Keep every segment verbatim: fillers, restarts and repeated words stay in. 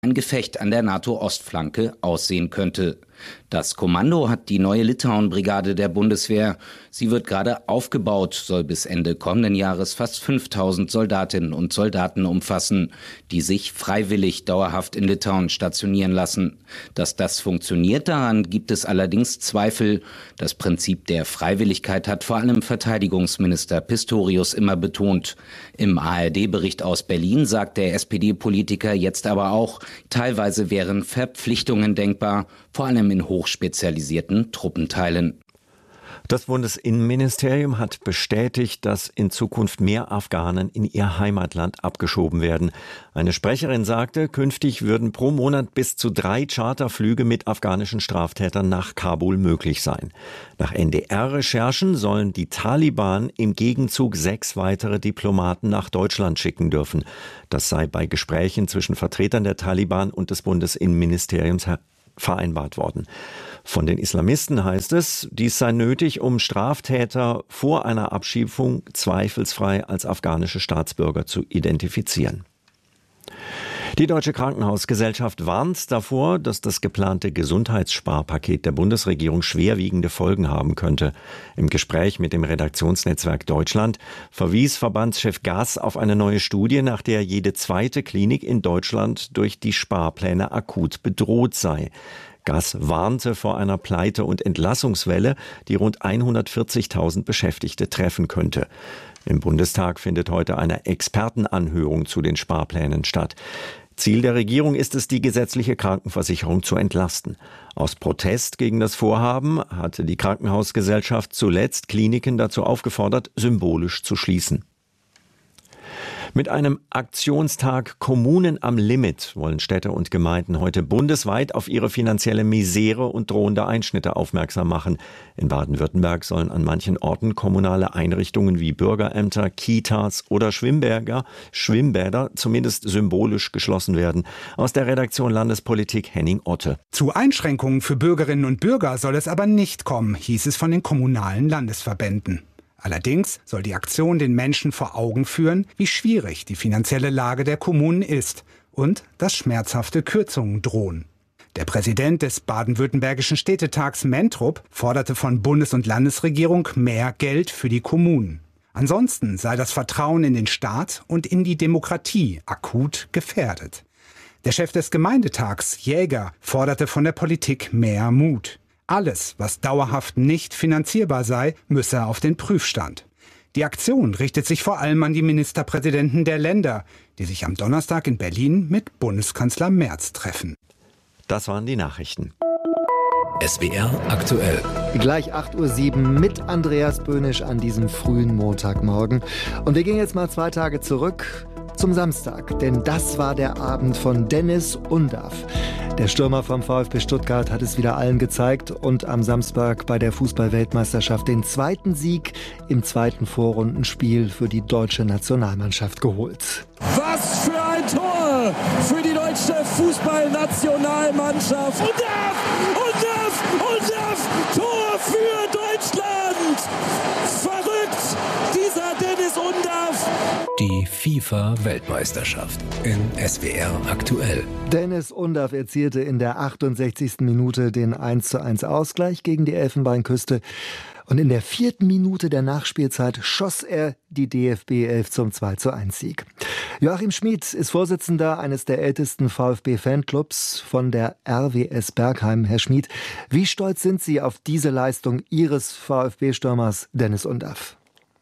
ein Gefecht an der NATO-Ostflanke aussehen könnte. Das Kommando hat die neue Litauen-Brigade der Bundeswehr. Sie wird gerade aufgebaut, soll bis Ende kommenden Jahres fast fünftausend Soldatinnen und Soldaten umfassen, die sich freiwillig dauerhaft in Litauen stationieren lassen. Dass das funktioniert, daran gibt es allerdings Zweifel. Das Prinzip der Freiwilligkeit hat vor allem Verteidigungsminister Pistorius immer betont. Im A R D-Bericht aus Berlin sagt der S P D-Politiker jetzt aber auch, teilweise wären Verpflichtungen denkbar, vor allem in hochspezialisierten Truppenteilen. Das Bundesinnenministerium hat bestätigt, dass in Zukunft mehr Afghanen in ihr Heimatland abgeschoben werden. Eine Sprecherin sagte, künftig würden pro Monat bis zu drei Charterflüge mit afghanischen Straftätern nach Kabul möglich sein. Nach N D R-Recherchen sollen die Taliban im Gegenzug sechs weitere Diplomaten nach Deutschland schicken dürfen. Das sei bei Gesprächen zwischen Vertretern der Taliban und des Bundesinnenministeriums vereinbart worden. Von den Islamisten heißt es, dies sei nötig, um Straftäter vor einer Abschiebung zweifelsfrei als afghanische Staatsbürger zu identifizieren. Die Deutsche Krankenhausgesellschaft warnt davor, dass das geplante Gesundheitssparpaket der Bundesregierung schwerwiegende Folgen haben könnte. Im Gespräch mit dem Redaktionsnetzwerk Deutschland verwies Verbandschef Gass auf eine neue Studie, nach der jede zweite Klinik in Deutschland durch die Sparpläne akut bedroht sei. Gass warnte vor einer Pleite- und Entlassungswelle, die rund hundertvierzigtausend Beschäftigte treffen könnte. Im Bundestag findet heute eine Expertenanhörung zu den Sparplänen statt. Ziel der Regierung ist es, die gesetzliche Krankenversicherung zu entlasten. Aus Protest gegen das Vorhaben hatte die Krankenhausgesellschaft zuletzt Kliniken dazu aufgefordert, symbolisch zu schließen. Mit einem Aktionstag Kommunen am Limit wollen Städte und Gemeinden heute bundesweit auf ihre finanzielle Misere und drohende Einschnitte aufmerksam machen. In Baden-Württemberg sollen an manchen Orten kommunale Einrichtungen wie Bürgerämter, Kitas oder Schwimmbäder, Schwimmbäder zumindest symbolisch geschlossen werden. Aus der Redaktion Landespolitik Henning Otte. Zu Einschränkungen für Bürgerinnen und Bürger soll es aber nicht kommen, hieß es von den kommunalen Landesverbänden. Allerdings soll die Aktion den Menschen vor Augen führen, wie schwierig die finanzielle Lage der Kommunen ist und dass schmerzhafte Kürzungen drohen. Der Präsident des baden-württembergischen Städtetags Mentrup forderte von Bundes- und Landesregierung mehr Geld für die Kommunen. Ansonsten sei das Vertrauen in den Staat und in die Demokratie akut gefährdet. Der Chef des Gemeindetags, Jäger, forderte von der Politik mehr Mut. Alles, was dauerhaft nicht finanzierbar sei, müsse auf den Prüfstand. Die Aktion richtet sich vor allem an die Ministerpräsidenten der Länder, die sich am Donnerstag in Berlin mit Bundeskanzler Merz treffen. Das waren die Nachrichten. S W R aktuell. Gleich acht Uhr sieben mit Andreas Böhnisch an diesem frühen Montagmorgen. Und wir gehen jetzt mal zwei Tage zurück zum Samstag, denn das war der Abend von Deniz Undav. Der Stürmer vom VfB Stuttgart hat es wieder allen gezeigt und am Samstag bei der Fußball-Weltmeisterschaft den zweiten Sieg im zweiten Vorrundenspiel für die deutsche Nationalmannschaft geholt. Was für ein Tor für die deutsche Fußballnationalmannschaft! Undav! Undav! Undav! Tor für Deutschland! Verrückt! Dieser Deniz Undav! Die FIFA-Weltmeisterschaft in S W R aktuell. Deniz Undav erzielte in der achtundsechzigsten Minute den eins zu eins Ausgleich gegen die Elfenbeinküste. Und in der vierten Minute der Nachspielzeit schoss er die D F B elf zum zwei zu eins Sieg. Joachim Schmid ist Vorsitzender eines der ältesten VfB-Fanclubs von der R W S Bergheim. Herr Schmid, wie stolz sind Sie auf diese Leistung Ihres VfB-Stürmers Deniz Undav?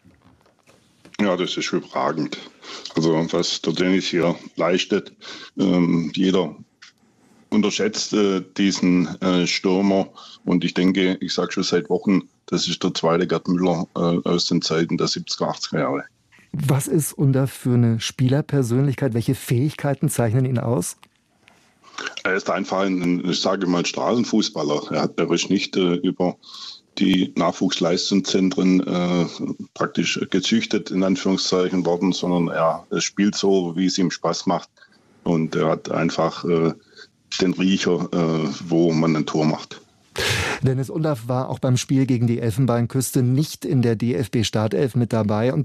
Ja, das ist überragend. Also was der Deniz hier leistet, ähm, jeder unterschätzt äh, diesen äh, Stürmer. Und ich denke, ich sage schon seit Wochen, das ist der zweite Gerd Müller äh, aus den Zeiten der siebziger, achtziger Jahre. Was ist Undav für eine Spielerpersönlichkeit? Welche Fähigkeiten zeichnen ihn aus? Er ist einfach ein, ich sage mal, Straßenfußballer. Er, hat, er ist nicht äh, über die Nachwuchsleistungszentren äh, praktisch gezüchtet, in Anführungszeichen, worden, sondern er, er spielt so, wie es ihm Spaß macht. Und er hat einfach äh, den Riecher, äh, wo man ein Tor macht. Deniz Undav war auch beim Spiel gegen die Elfenbeinküste nicht in der D F B-Startelf mit dabei. Und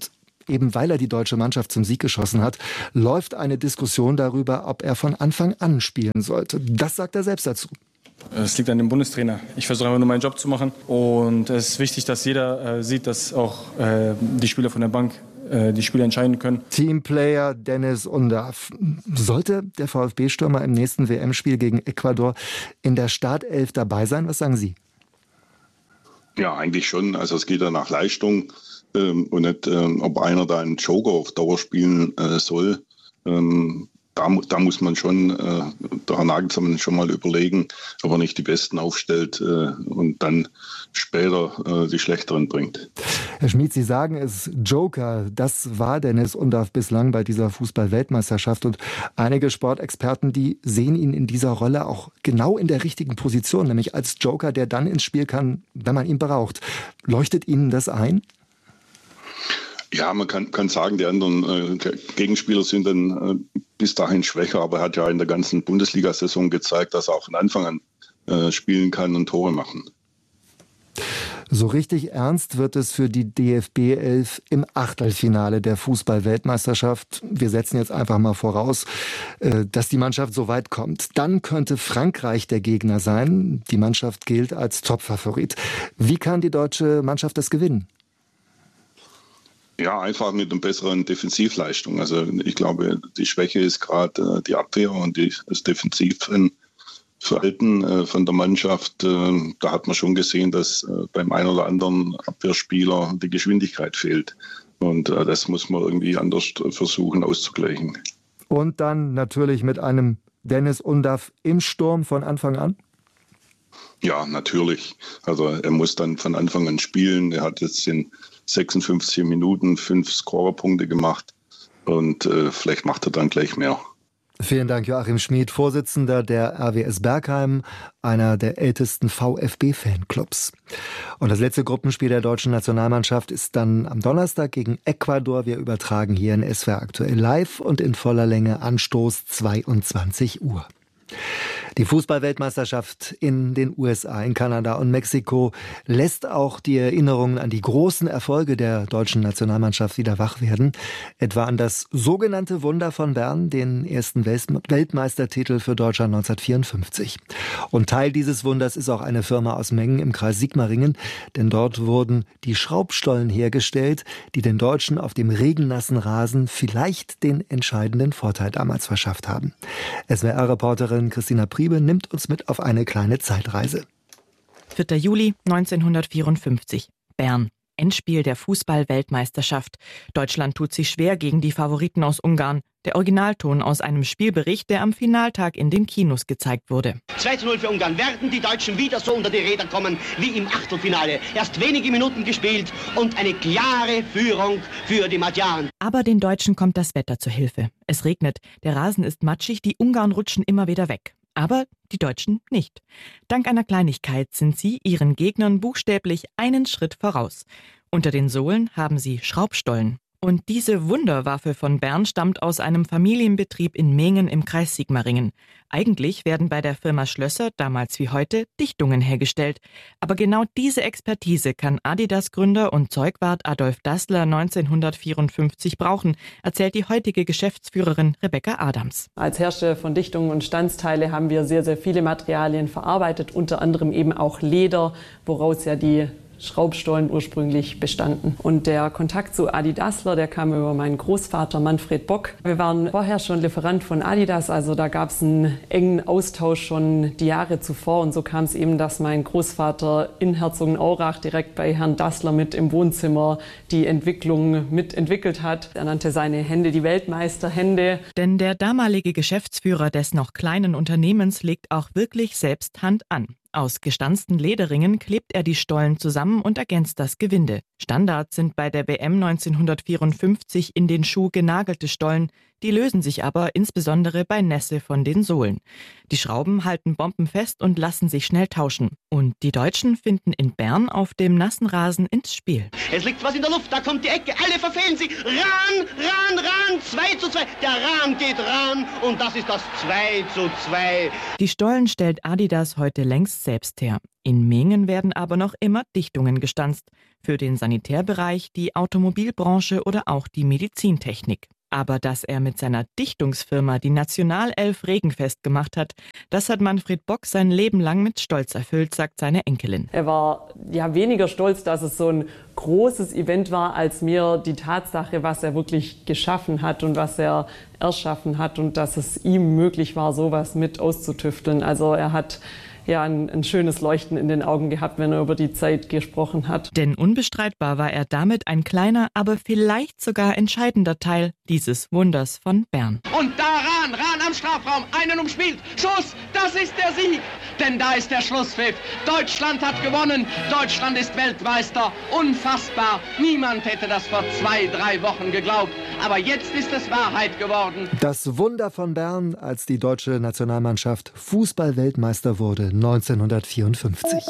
eben weil er die deutsche Mannschaft zum Sieg geschossen hat, läuft eine Diskussion darüber, ob er von Anfang an spielen sollte. Das sagt er selbst dazu. Es liegt an dem Bundestrainer. Ich versuche einfach nur meinen Job zu machen. Und es ist wichtig, dass jeder äh, sieht, dass auch äh, die Spieler von der Bank äh, die Spiele entscheiden können. Teamplayer Deniz Undav. Sollte der VfB-Stürmer im nächsten W M-Spiel gegen Ecuador in der Startelf dabei sein? Was sagen Sie? Ja, eigentlich schon. Also es geht ja nach Leistung ähm, und nicht, ähm, ob einer da einen Joker auf Dauer spielen äh, soll. Ähm, Da, da muss man schon, äh, der Herr Nagelsmann schon mal überlegen, ob er nicht die Besten aufstellt äh, und dann später äh, die Schlechteren bringt. Herr Schmid, Sie sagen es, Joker, das war Deniz Undav bislang bei dieser Fußball-Weltmeisterschaft. Und einige Sportexperten, die sehen ihn in dieser Rolle auch genau in der richtigen Position, nämlich als Joker, der dann ins Spiel kann, wenn man ihn braucht. Leuchtet Ihnen das ein? Ja, man kann, kann sagen, die anderen äh, Gegenspieler sind dann äh, bis dahin schwächer, aber er hat ja in der ganzen Bundesliga-Saison gezeigt, dass er auch von Anfang an äh, spielen kann und Tore machen. So richtig ernst wird es für die D F B elf im Achtelfinale der Fußball-Weltmeisterschaft. Wir setzen jetzt einfach mal voraus, äh, dass die Mannschaft so weit kommt. Dann könnte Frankreich der Gegner sein. Die Mannschaft gilt als Topfavorit. Wie kann die deutsche Mannschaft das gewinnen? Ja, einfach mit einer besseren Defensivleistung. Also ich glaube, die Schwäche ist gerade äh, die Abwehr und die, das Defensivverhalten äh, von der Mannschaft. Äh, da hat man schon gesehen, dass äh, beim einen oder anderen Abwehrspieler die Geschwindigkeit fehlt. Und äh, das muss man irgendwie anders versuchen auszugleichen. Und dann natürlich mit einem Deniz Undav im Sturm von Anfang an? Ja, natürlich. Also er muss dann von Anfang an spielen. Er hat jetzt in sechsundfünfzig Minuten fünf Scorerpunkte gemacht und äh, vielleicht macht er dann gleich mehr. Vielen Dank, Joachim Schmid, Vorsitzender der R W S Bergheim, einer der ältesten VfB-Fanclubs. Und das letzte Gruppenspiel der deutschen Nationalmannschaft ist dann am Donnerstag gegen Ecuador. Wir übertragen hier in S W R aktuell live und in voller Länge Anstoß zweiundzwanzig Uhr. Die Fußball-Weltmeisterschaft in den U S A, in Kanada und Mexiko lässt auch die Erinnerungen an die großen Erfolge der deutschen Nationalmannschaft wieder wach werden. Etwa an das sogenannte Wunder von Bern, den ersten Weltmeistertitel für Deutschland neunzehnhundertvierundfünfzig. Und Teil dieses Wunders ist auch eine Firma aus Mengen im Kreis Sigmaringen, denn dort wurden die Schraubstollen hergestellt, die den Deutschen auf dem regennassen Rasen vielleicht den entscheidenden Vorteil damals verschafft haben. S W R-Reporterin Christina Priebe nimmt uns mit auf eine kleine Zeitreise. vierter Juli neunzehnhundertvierundfünfzig. Bern. Endspiel der Fußball-Weltmeisterschaft. Deutschland tut sich schwer gegen die Favoriten aus Ungarn. Der Originalton aus einem Spielbericht, der am Finaltag in den Kinos gezeigt wurde. zwei zu null für Ungarn. Werden die Deutschen wieder so unter die Räder kommen wie im Achtelfinale? Erst wenige Minuten gespielt und eine klare Führung für die Magyaren. Aber den Deutschen kommt das Wetter zur Hilfe. Es regnet, der Rasen ist matschig, die Ungarn rutschen immer wieder weg. Aber die Deutschen nicht. Dank einer Kleinigkeit sind sie ihren Gegnern buchstäblich einen Schritt voraus. Unter den Sohlen haben sie Schraubstollen. Und diese Wunderwaffe von Bern stammt aus einem Familienbetrieb in Mengen im Kreis Sigmaringen. Eigentlich werden bei der Firma Schlösser, damals wie heute, Dichtungen hergestellt. Aber genau diese Expertise kann Adidas-Gründer und Zeugwart Adolf Dassler neunzehnhundertvierundfünfzig brauchen, erzählt die heutige Geschäftsführerin Rebecca Adams. Als Hersteller von Dichtungen und Standsteile haben wir sehr, sehr viele Materialien verarbeitet, unter anderem eben auch Leder, woraus ja die Schraubstollen ursprünglich bestanden. Und der Kontakt zu Adi Dassler, der kam über meinen Großvater Manfred Bock. Wir waren vorher schon Lieferant von Adidas, also da gab es einen engen Austausch schon die Jahre zuvor. Und so kam es eben, dass mein Großvater in Herzogenaurach direkt bei Herrn Dassler mit im Wohnzimmer die Entwicklung mitentwickelt hat. Er nannte seine Hände die Weltmeisterhände. Denn der damalige Geschäftsführer des noch kleinen Unternehmens legt auch wirklich selbst Hand an. Aus gestanzten Lederringen klebt er die Stollen zusammen und ergänzt das Gewinde. Standard sind bei der W M neunzehnhundertvierundfünfzig in den Schuh genagelte Stollen, die lösen sich aber insbesondere bei Nässe von den Sohlen. Die Schrauben halten bombenfest und lassen sich schnell tauschen. Und die Deutschen finden in Bern auf dem nassen Rasen ins Spiel. Es liegt was in der Luft, da kommt die Ecke, alle verfehlen sie. Ran, ran, ran, zwei zu zwei. Der Ran geht ran und das ist das zwei zu zwei. Die Stollen stellt Adidas heute längst selbst her. In Mengen werden aber noch immer Dichtungen gestanzt. Für den Sanitärbereich, die Automobilbranche oder auch die Medizintechnik. Aber dass er mit seiner Dichtungsfirma die Nationalelf regenfest gemacht hat, das hat Manfred Bock sein Leben lang mit Stolz erfüllt, sagt seine Enkelin. Er war ja weniger stolz, dass es so ein großes Event war, als mir die Tatsache, was er wirklich geschaffen hat und was er erschaffen hat und dass es ihm möglich war, sowas mit auszutüfteln. Also er hat ja ein, ein schönes Leuchten in den Augen gehabt, wenn er über die Zeit gesprochen hat. Denn unbestreitbar war er damit ein kleiner, aber vielleicht sogar entscheidender Teil dieses Wunders von Bern. Und da ran, ran am Strafraum, einen umspielt, Schuss, das ist der Sieg. Denn da ist der Schlusspfiff. Deutschland hat gewonnen, Deutschland ist Weltmeister. Unfassbar, niemand hätte das vor zwei, drei Wochen geglaubt. Aber jetzt ist es Wahrheit geworden. Das Wunder von Bern, als die deutsche Nationalmannschaft Fußball-Weltmeister wurde neunzehnhundertvierundfünfzig.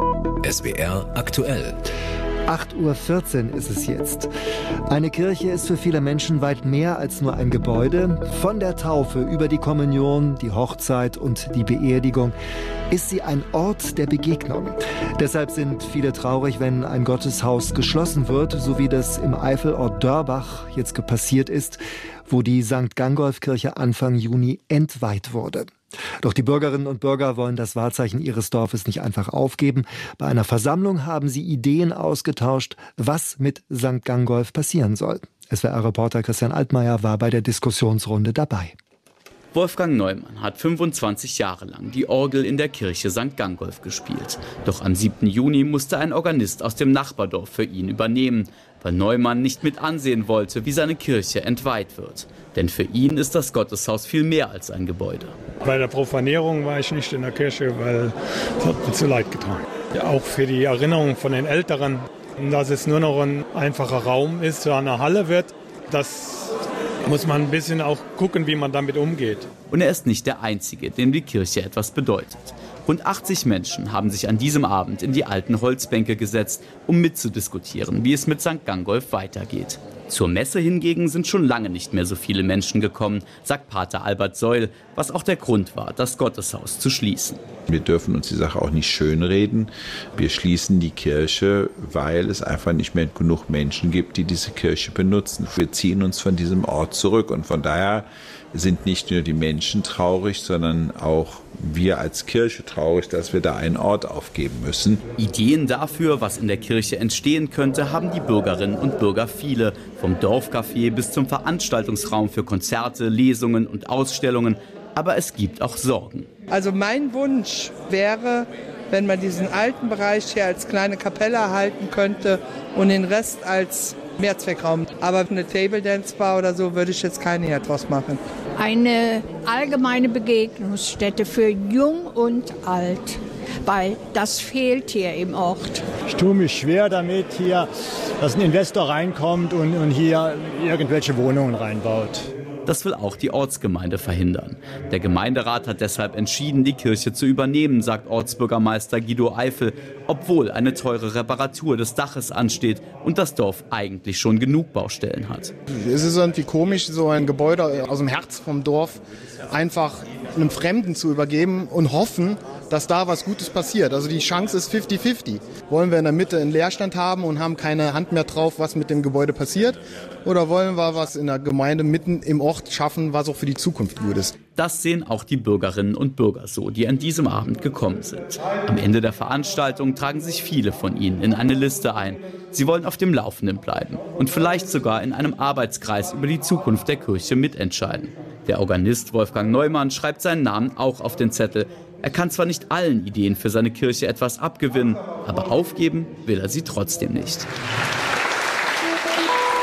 S W R aktuell. acht Uhr vierzehn ist es jetzt. Eine Kirche ist für viele Menschen weit mehr als nur ein Gebäude. Von der Taufe über die Kommunion, die Hochzeit und die Beerdigung ist sie ein Ort der Begegnung. Deshalb sind viele traurig, wenn ein Gotteshaus geschlossen wird, so wie das im Eifelort Dörbach jetzt passiert ist, wo die Sankt Gangolf-Kirche Anfang Juni entweiht wurde. Doch die Bürgerinnen und Bürger wollen das Wahrzeichen ihres Dorfes nicht einfach aufgeben. Bei einer Versammlung haben sie Ideen ausgetauscht, was mit Sankt Gangolf passieren soll. S W R-Reporter Christian Altmaier war bei der Diskussionsrunde dabei. Wolfgang Neumann hat fünfundzwanzig Jahre lang die Orgel in der Kirche Sankt Gangolf gespielt. Doch am siebten Juni musste ein Organist aus dem Nachbardorf für ihn übernehmen, weil Neumann nicht mit ansehen wollte, wie seine Kirche entweiht wird. Denn für ihn ist das Gotteshaus viel mehr als ein Gebäude. Bei der Profanierung war ich nicht in der Kirche, weil es hat mir zu leid getan. Ja, auch für die Erinnerung von den Älteren, dass es nur noch ein einfacher Raum ist, so eine Halle wird, das muss man ein bisschen auch gucken, wie man damit umgeht. Und er ist nicht der Einzige, dem die Kirche etwas bedeutet. Rund achtzig Menschen haben sich an diesem Abend in die alten Holzbänke gesetzt, um mitzudiskutieren, wie es mit Sankt Gangolf weitergeht. Zur Messe hingegen sind schon lange nicht mehr so viele Menschen gekommen, sagt Pater Albert Seul, was auch der Grund war, das Gotteshaus zu schließen. Wir dürfen uns die Sache auch nicht schönreden. Wir schließen die Kirche, weil es einfach nicht mehr genug Menschen gibt, die diese Kirche benutzen. Wir ziehen uns von diesem Ort zurück und von daher sind nicht nur die Menschen traurig, sondern auch wir als Kirche traurig, dass wir da einen Ort aufgeben müssen. Ideen dafür, was in der Kirche entstehen könnte, haben die Bürgerinnen und Bürger viele. Vom Dorfcafé bis zum Veranstaltungsraum für Konzerte, Lesungen und Ausstellungen. Aber es gibt auch Sorgen. Also mein Wunsch wäre, wenn man diesen alten Bereich hier als kleine Kapelle erhalten könnte und den Rest als Mehrzweckraum. Aber eine Table Dance Bar oder so würde ich jetzt keine hier draus machen. Eine allgemeine Begegnungsstätte für Jung und Alt, weil das fehlt hier im Ort. Ich tue mich schwer damit, hier, dass ein Investor reinkommt und, und hier irgendwelche Wohnungen reinbaut. Das will auch die Ortsgemeinde verhindern. Der Gemeinderat hat deshalb entschieden, die Kirche zu übernehmen, sagt Ortsbürgermeister Guido Eifel, obwohl eine teure Reparatur des Daches ansteht und das Dorf eigentlich schon genug Baustellen hat. Es ist irgendwie komisch, so ein Gebäude aus dem Herz vom Dorf einfach einem Fremden zu übergeben und hoffen, dass da was Gutes passiert. Also die Chance ist fünfzig fünfzig. Wollen wir in der Mitte einen Leerstand haben und haben keine Hand mehr drauf, was mit dem Gebäude passiert? Oder wollen wir was in der Gemeinde mitten im Ort schaffen, was auch für die Zukunft gut ist? Das sehen auch die Bürgerinnen und Bürger so, die an diesem Abend gekommen sind. Am Ende der Veranstaltung tragen sich viele von ihnen in eine Liste ein. Sie wollen auf dem Laufenden bleiben und vielleicht sogar in einem Arbeitskreis über die Zukunft der Kirche mitentscheiden. Der Organist Wolfgang Neumann schreibt seinen Namen auch auf den Zettel. Er kann zwar nicht allen Ideen für seine Kirche etwas abgewinnen, aber aufgeben will er sie trotzdem nicht.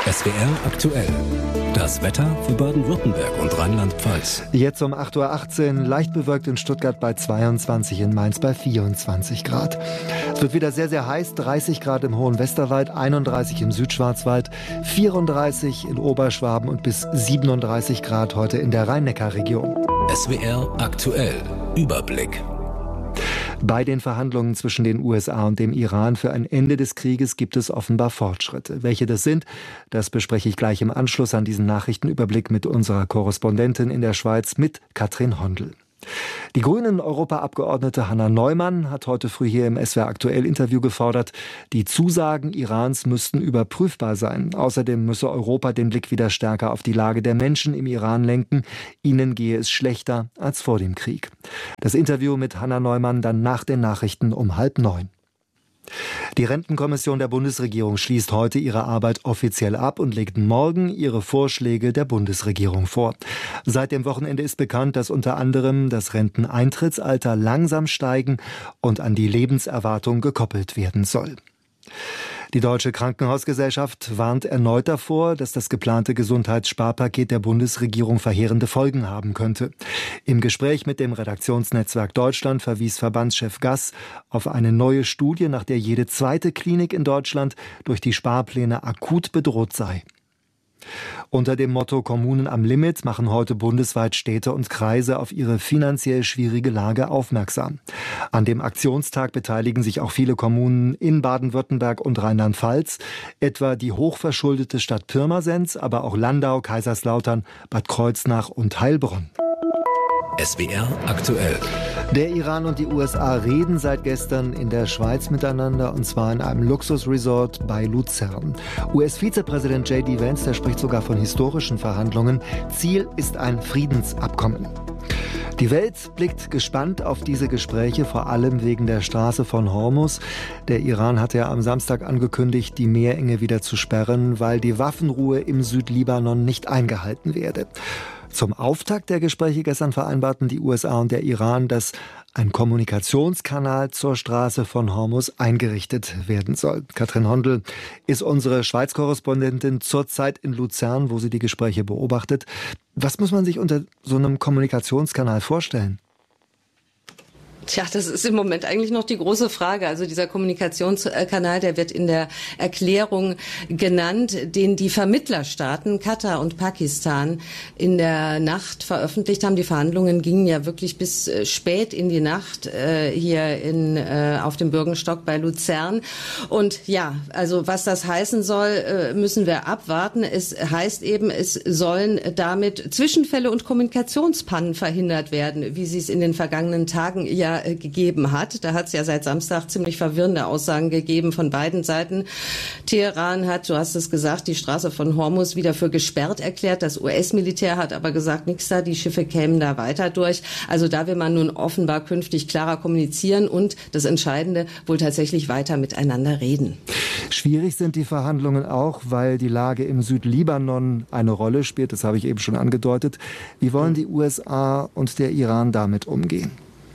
S W R aktuell. Das Wetter für Baden-Württemberg und Rheinland-Pfalz. Jetzt um acht Uhr achtzehn, leicht bewölkt in Stuttgart bei zweiundzwanzig, in Mainz bei vierundzwanzig Grad. Es wird wieder sehr, sehr heiß, dreißig Grad im Hohen Westerwald, einunddreißig im Südschwarzwald, vierunddreißig in Oberschwaben und bis siebenunddreißig Grad heute in der Rhein-Neckar-Region. S W R aktuell. Überblick. Bei den Verhandlungen zwischen den U S A und dem Iran für ein Ende des Krieges gibt es offenbar Fortschritte. Welche das sind, das bespreche ich gleich im Anschluss an diesen Nachrichtenüberblick mit unserer Korrespondentin in der Schweiz, mit Katrin Hondel. Die Grünen-Europaabgeordnete Hanna Neumann hat heute früh hier im S W R aktuell Interview gefordert, die Zusagen Irans müssten überprüfbar sein. Außerdem müsse Europa den Blick wieder stärker auf die Lage der Menschen im Iran lenken. Ihnen gehe es schlechter als vor dem Krieg. Das Interview mit Hanna Neumann dann nach den Nachrichten um halb neun. Die Rentenkommission der Bundesregierung schließt heute ihre Arbeit offiziell ab und legt morgen ihre Vorschläge der Bundesregierung vor. Seit dem Wochenende ist bekannt, dass unter anderem das Renteneintrittsalter langsam steigen und an die Lebenserwartung gekoppelt werden soll. Die Deutsche Krankenhausgesellschaft warnt erneut davor, dass das geplante Gesundheitssparpaket der Bundesregierung verheerende Folgen haben könnte. Im Gespräch mit dem Redaktionsnetzwerk Deutschland verwies Verbandschef Gass auf eine neue Studie, nach der jede zweite Klinik in Deutschland durch die Sparpläne akut bedroht sei. Unter dem Motto Kommunen am Limit machen heute bundesweit Städte und Kreise auf ihre finanziell schwierige Lage aufmerksam. An dem Aktionstag beteiligen sich auch viele Kommunen in Baden-Württemberg und Rheinland-Pfalz, etwa die hochverschuldete Stadt Pirmasens, aber auch Landau, Kaiserslautern, Bad Kreuznach und Heilbronn. S W R aktuell. Der Iran und die U S A reden seit gestern in der Schweiz miteinander, und zwar in einem Luxusresort bei Luzern. U S-Vizepräsident J D Vance, der spricht sogar von historischen Verhandlungen. Ziel ist ein Friedensabkommen. Die Welt blickt gespannt auf diese Gespräche, vor allem wegen der Straße von Hormuz. Der Iran hatte ja am Samstag angekündigt, die Meerenge wieder zu sperren, weil die Waffenruhe im Südlibanon nicht eingehalten werde. Zum Auftakt der Gespräche gestern vereinbarten die U S A und der Iran, dass ein Kommunikationskanal zur Straße von Hormuz eingerichtet werden soll. Katrin Hondel ist unsere Schweiz-Korrespondentin zurzeit in Luzern, wo sie die Gespräche beobachtet. Was muss man sich unter so einem Kommunikationskanal vorstellen? Tja, das ist im Moment eigentlich noch die große Frage. Also dieser Kommunikationskanal, der wird in der Erklärung genannt, den die Vermittlerstaaten Katar und Pakistan in der Nacht veröffentlicht haben. Die Verhandlungen gingen ja wirklich bis spät in die Nacht äh, hier in, äh, auf dem Bürgenstock bei Luzern. Und ja, also was das heißen soll, äh, müssen wir abwarten. Es heißt eben, es sollen damit Zwischenfälle und Kommunikationspannen verhindert werden, wie sie es in den vergangenen Tagen ja gegeben hat. Da hat es ja seit Samstag ziemlich verwirrende Aussagen gegeben von beiden Seiten. Teheran hat, du hast es gesagt, die Straße von Hormuz wieder für gesperrt erklärt. Das U S-Militär hat aber gesagt, nichts da, die Schiffe kämen da weiter durch. Also da will man nun offenbar künftig klarer kommunizieren und das Entscheidende, wohl tatsächlich weiter miteinander reden. Schwierig sind die Verhandlungen auch, weil die Lage im Südlibanon eine Rolle spielt. Das habe ich eben schon angedeutet. Wie wollen die U S A und der Iran damit umgehen?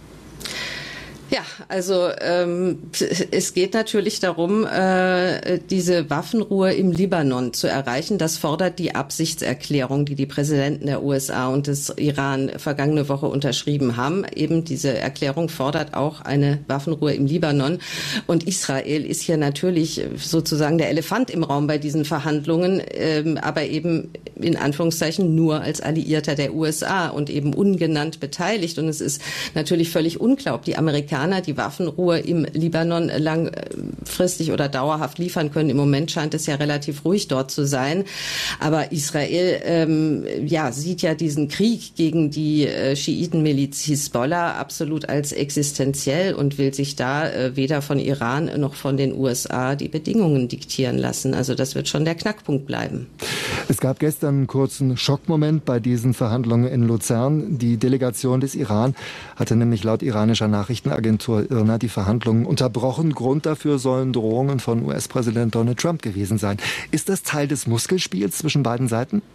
Ja, also ähm, es geht natürlich darum, äh, diese Waffenruhe im Libanon zu erreichen. Das fordert die Absichtserklärung, die die Präsidenten der U S A und des Iran vergangene Woche unterschrieben haben. Eben diese Erklärung fordert auch eine Waffenruhe im Libanon. Und Israel ist hier natürlich sozusagen der Elefant im Raum bei diesen Verhandlungen, ähm, aber eben in Anführungszeichen nur als Alliierter der U S A und eben ungenannt beteiligt. Und es ist natürlich völlig unklar, ob die Amerikaner die Waffenruhe im Libanon langfristig oder dauerhaft liefern können. Im Moment scheint es ja relativ ruhig dort zu sein. Aber Israel ähm, ja, sieht ja diesen Krieg gegen die äh, Schiitenmiliz Hisbollah absolut als existenziell und will sich da äh, weder von Iran noch von den U S A die Bedingungen diktieren lassen. Also das wird schon der Knackpunkt bleiben. Es gab gestern einen kurzen Schockmoment bei diesen Verhandlungen in Luzern. Die Delegation des Iran hatte nämlich laut iranischer Nachrichtenagentur I R N A die Verhandlungen unterbrochen. Grund dafür sollen Drohungen von U S-Präsident Donald Trump gewesen sein. Ist das Teil des Muskelspiels zwischen beiden Seiten?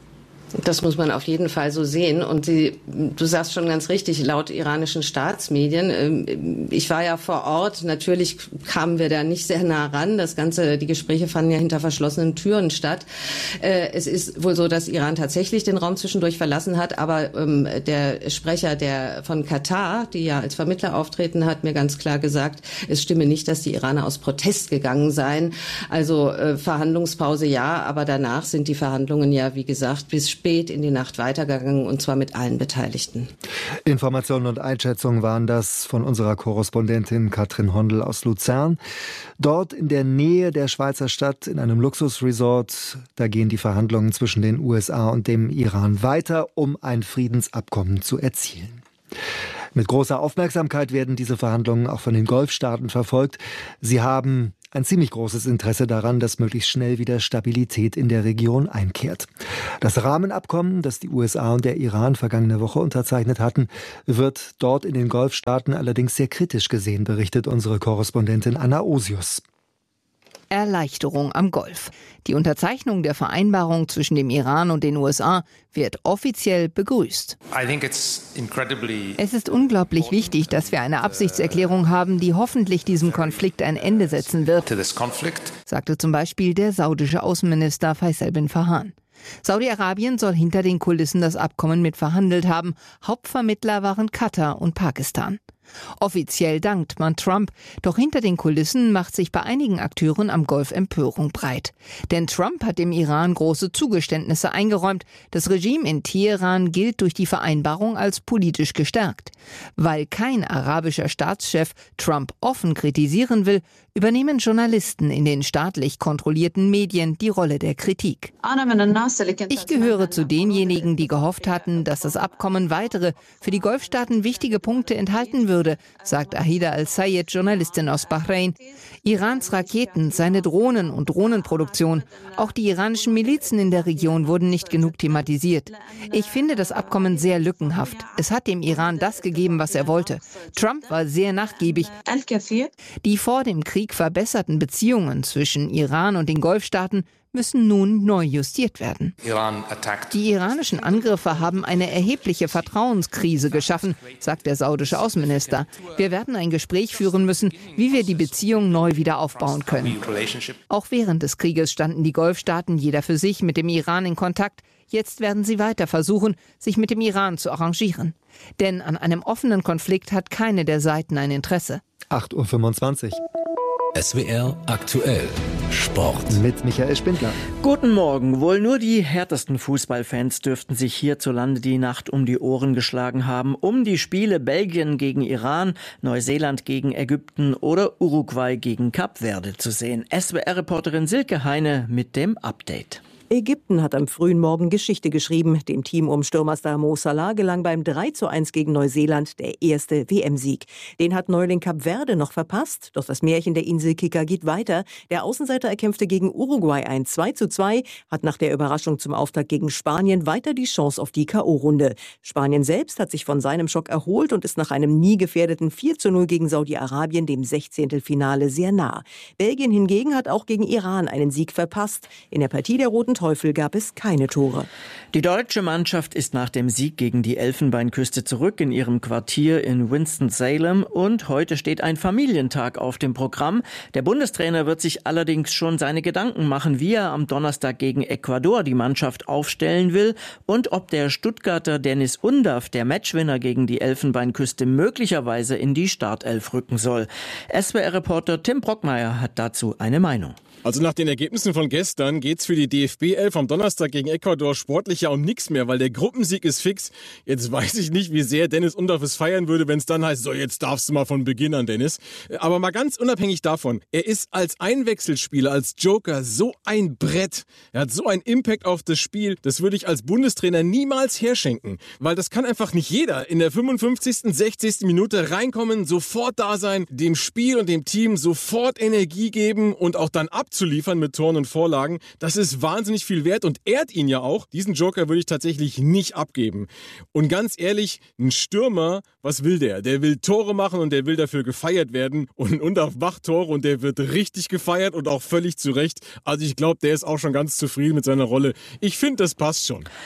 Das muss man auf jeden Fall so sehen. Und die, du sagst schon ganz richtig, laut iranischen Staatsmedien, ich war ja vor Ort, natürlich kamen wir da nicht sehr nah ran. Das Ganze, die Gespräche fanden ja hinter verschlossenen Türen statt. Es ist wohl so, dass Iran tatsächlich den Raum zwischendurch verlassen hat, aber der Sprecher der von Katar, die ja als Vermittler auftreten, hat mir ganz klar gesagt, es stimme nicht, dass die Iraner aus Protest gegangen seien. Also Verhandlungspause ja, aber danach sind die Verhandlungen ja, wie gesagt, bis spät in die Nacht weitergegangen, und zwar mit allen Beteiligten. Informationen und Einschätzungen waren das von unserer Korrespondentin Katrin Hondel aus Luzern. Dort in der Nähe der Schweizer Stadt in einem Luxusresort, da gehen die Verhandlungen zwischen den U S A und dem Iran weiter, um ein Friedensabkommen zu erzielen. Mit großer Aufmerksamkeit werden diese Verhandlungen auch von den Golfstaaten verfolgt. Sie haben ein ziemlich großes Interesse daran, dass möglichst schnell wieder Stabilität in der Region einkehrt. Das Rahmenabkommen, das die U S A und der Iran vergangene Woche unterzeichnet hatten, wird dort in den Golfstaaten allerdings sehr kritisch gesehen, berichtet unsere Korrespondentin Anna Osius. Erleichterung am Golf. Die Unterzeichnung der Vereinbarung zwischen dem Iran und den U S A wird offiziell begrüßt. Es ist unglaublich wichtig, dass wir eine Absichtserklärung haben, die hoffentlich diesem Konflikt ein Ende setzen wird, sagte zum Beispiel der saudische Außenminister Faisal bin Farhan. Saudi-Arabien soll hinter den Kulissen das Abkommen mit verhandelt haben. Hauptvermittler waren Katar und Pakistan. Offiziell dankt man Trump, doch hinter den Kulissen macht sich bei einigen Akteuren am Golf Empörung breit. Denn Trump hat dem Iran große Zugeständnisse eingeräumt. Das Regime in Teheran gilt durch die Vereinbarung als politisch gestärkt. Weil kein arabischer Staatschef Trump offen kritisieren will, übernehmen Journalisten in den staatlich kontrollierten Medien die Rolle der Kritik. Ich gehöre zu denjenigen, die gehofft hatten, dass das Abkommen weitere, für die Golfstaaten wichtige Punkte enthalten würde, sagt Ahida Al-Sayed, Journalistin aus Bahrain. Irans Raketen, seine Drohnen und Drohnenproduktion, auch die iranischen Milizen in der Region wurden nicht genug thematisiert. Ich finde das Abkommen sehr lückenhaft. Es hat dem Iran das gegeben, was er wollte. Trump war sehr nachgiebig. Die vor dem Krieg verbesserten Beziehungen zwischen Iran und den Golfstaaten müssen nun neu justiert werden. Die iranischen Angriffe haben eine erhebliche Vertrauenskrise geschaffen, sagt der saudische Außenminister. Wir werden ein Gespräch führen müssen, wie wir die Beziehung neu wieder aufbauen können. Auch während des Krieges standen die Golfstaaten jeder für sich mit dem Iran in Kontakt. Jetzt werden sie weiter versuchen, sich mit dem Iran zu arrangieren. Denn an einem offenen Konflikt hat keine der Seiten ein Interesse. acht Uhr fünfundzwanzig. S W R aktuell Sport. Mit Michael Spindler. Guten Morgen. Wohl nur die härtesten Fußballfans dürften sich hierzulande die Nacht um die Ohren geschlagen haben, um die Spiele Belgien gegen Iran, Neuseeland gegen Ägypten oder Uruguay gegen Kap Verde zu sehen. S W R-Reporterin Silke Heine mit dem Update. Ägypten hat am frühen Morgen Geschichte geschrieben. Dem Team um Stürmerstar Mo Salah gelang beim drei zu eins gegen Neuseeland der erste W M-Sieg. Den hat Neuling Kap Verde noch verpasst. Doch das Märchen der Inselkicker geht weiter. Der Außenseiter erkämpfte gegen Uruguay ein zwei zu zwei, hat nach der Überraschung zum Auftakt gegen Spanien weiter die Chance auf die K O-Runde. Spanien selbst hat sich von seinem Schock erholt und ist nach einem nie gefährdeten vier zu null gegen Saudi-Arabien dem Sechzehntelfinale sehr nah. Belgien hingegen hat auch gegen Iran einen Sieg verpasst. In der Partie der Roten Teufel gab es keine Tore. Die deutsche Mannschaft ist nach dem Sieg gegen die Elfenbeinküste zurück in ihrem Quartier in Winston-Salem und heute steht ein Familientag auf dem Programm. Der Bundestrainer wird sich allerdings schon seine Gedanken machen, wie er am Donnerstag gegen Ecuador die Mannschaft aufstellen will und ob der Stuttgarter Dennis Undaff, der Matchwinner gegen die Elfenbeinküste, möglicherweise in die Startelf rücken soll. S W R-Reporter Tim Brockmeier hat dazu eine Meinung. Also nach den Ergebnissen von gestern geht's für die D F B elf am Donnerstag gegen Ecuador sportlich ja um nichts mehr, weil der Gruppensieg ist fix. Jetzt weiß ich nicht, wie sehr Dennis Undaff es feiern würde, wenn es dann heißt, so jetzt darfst du mal von Beginn an, Dennis. Aber mal ganz unabhängig davon, er ist als Einwechselspieler, als Joker so ein Brett. Er hat so einen Impact auf das Spiel, das würde ich als Bundestrainer niemals herschenken. Weil das kann einfach nicht jeder in der fünfundfünfzigsten, sechzigsten Minute reinkommen, sofort da sein, dem Spiel und dem Team sofort Energie geben und auch dann ab zu liefern mit Toren und Vorlagen, das ist wahnsinnig viel wert und ehrt ihn ja auch. Diesen Joker würde ich tatsächlich nicht abgeben. Und ganz ehrlich, ein Stürmer, was will der? Der will Tore machen und der will dafür gefeiert werden. Und Undaff macht Tore und der wird richtig gefeiert und auch völlig zu Recht. Also ich glaube, der ist auch schon ganz zufrieden mit seiner Rolle. Ich finde, das passt schon.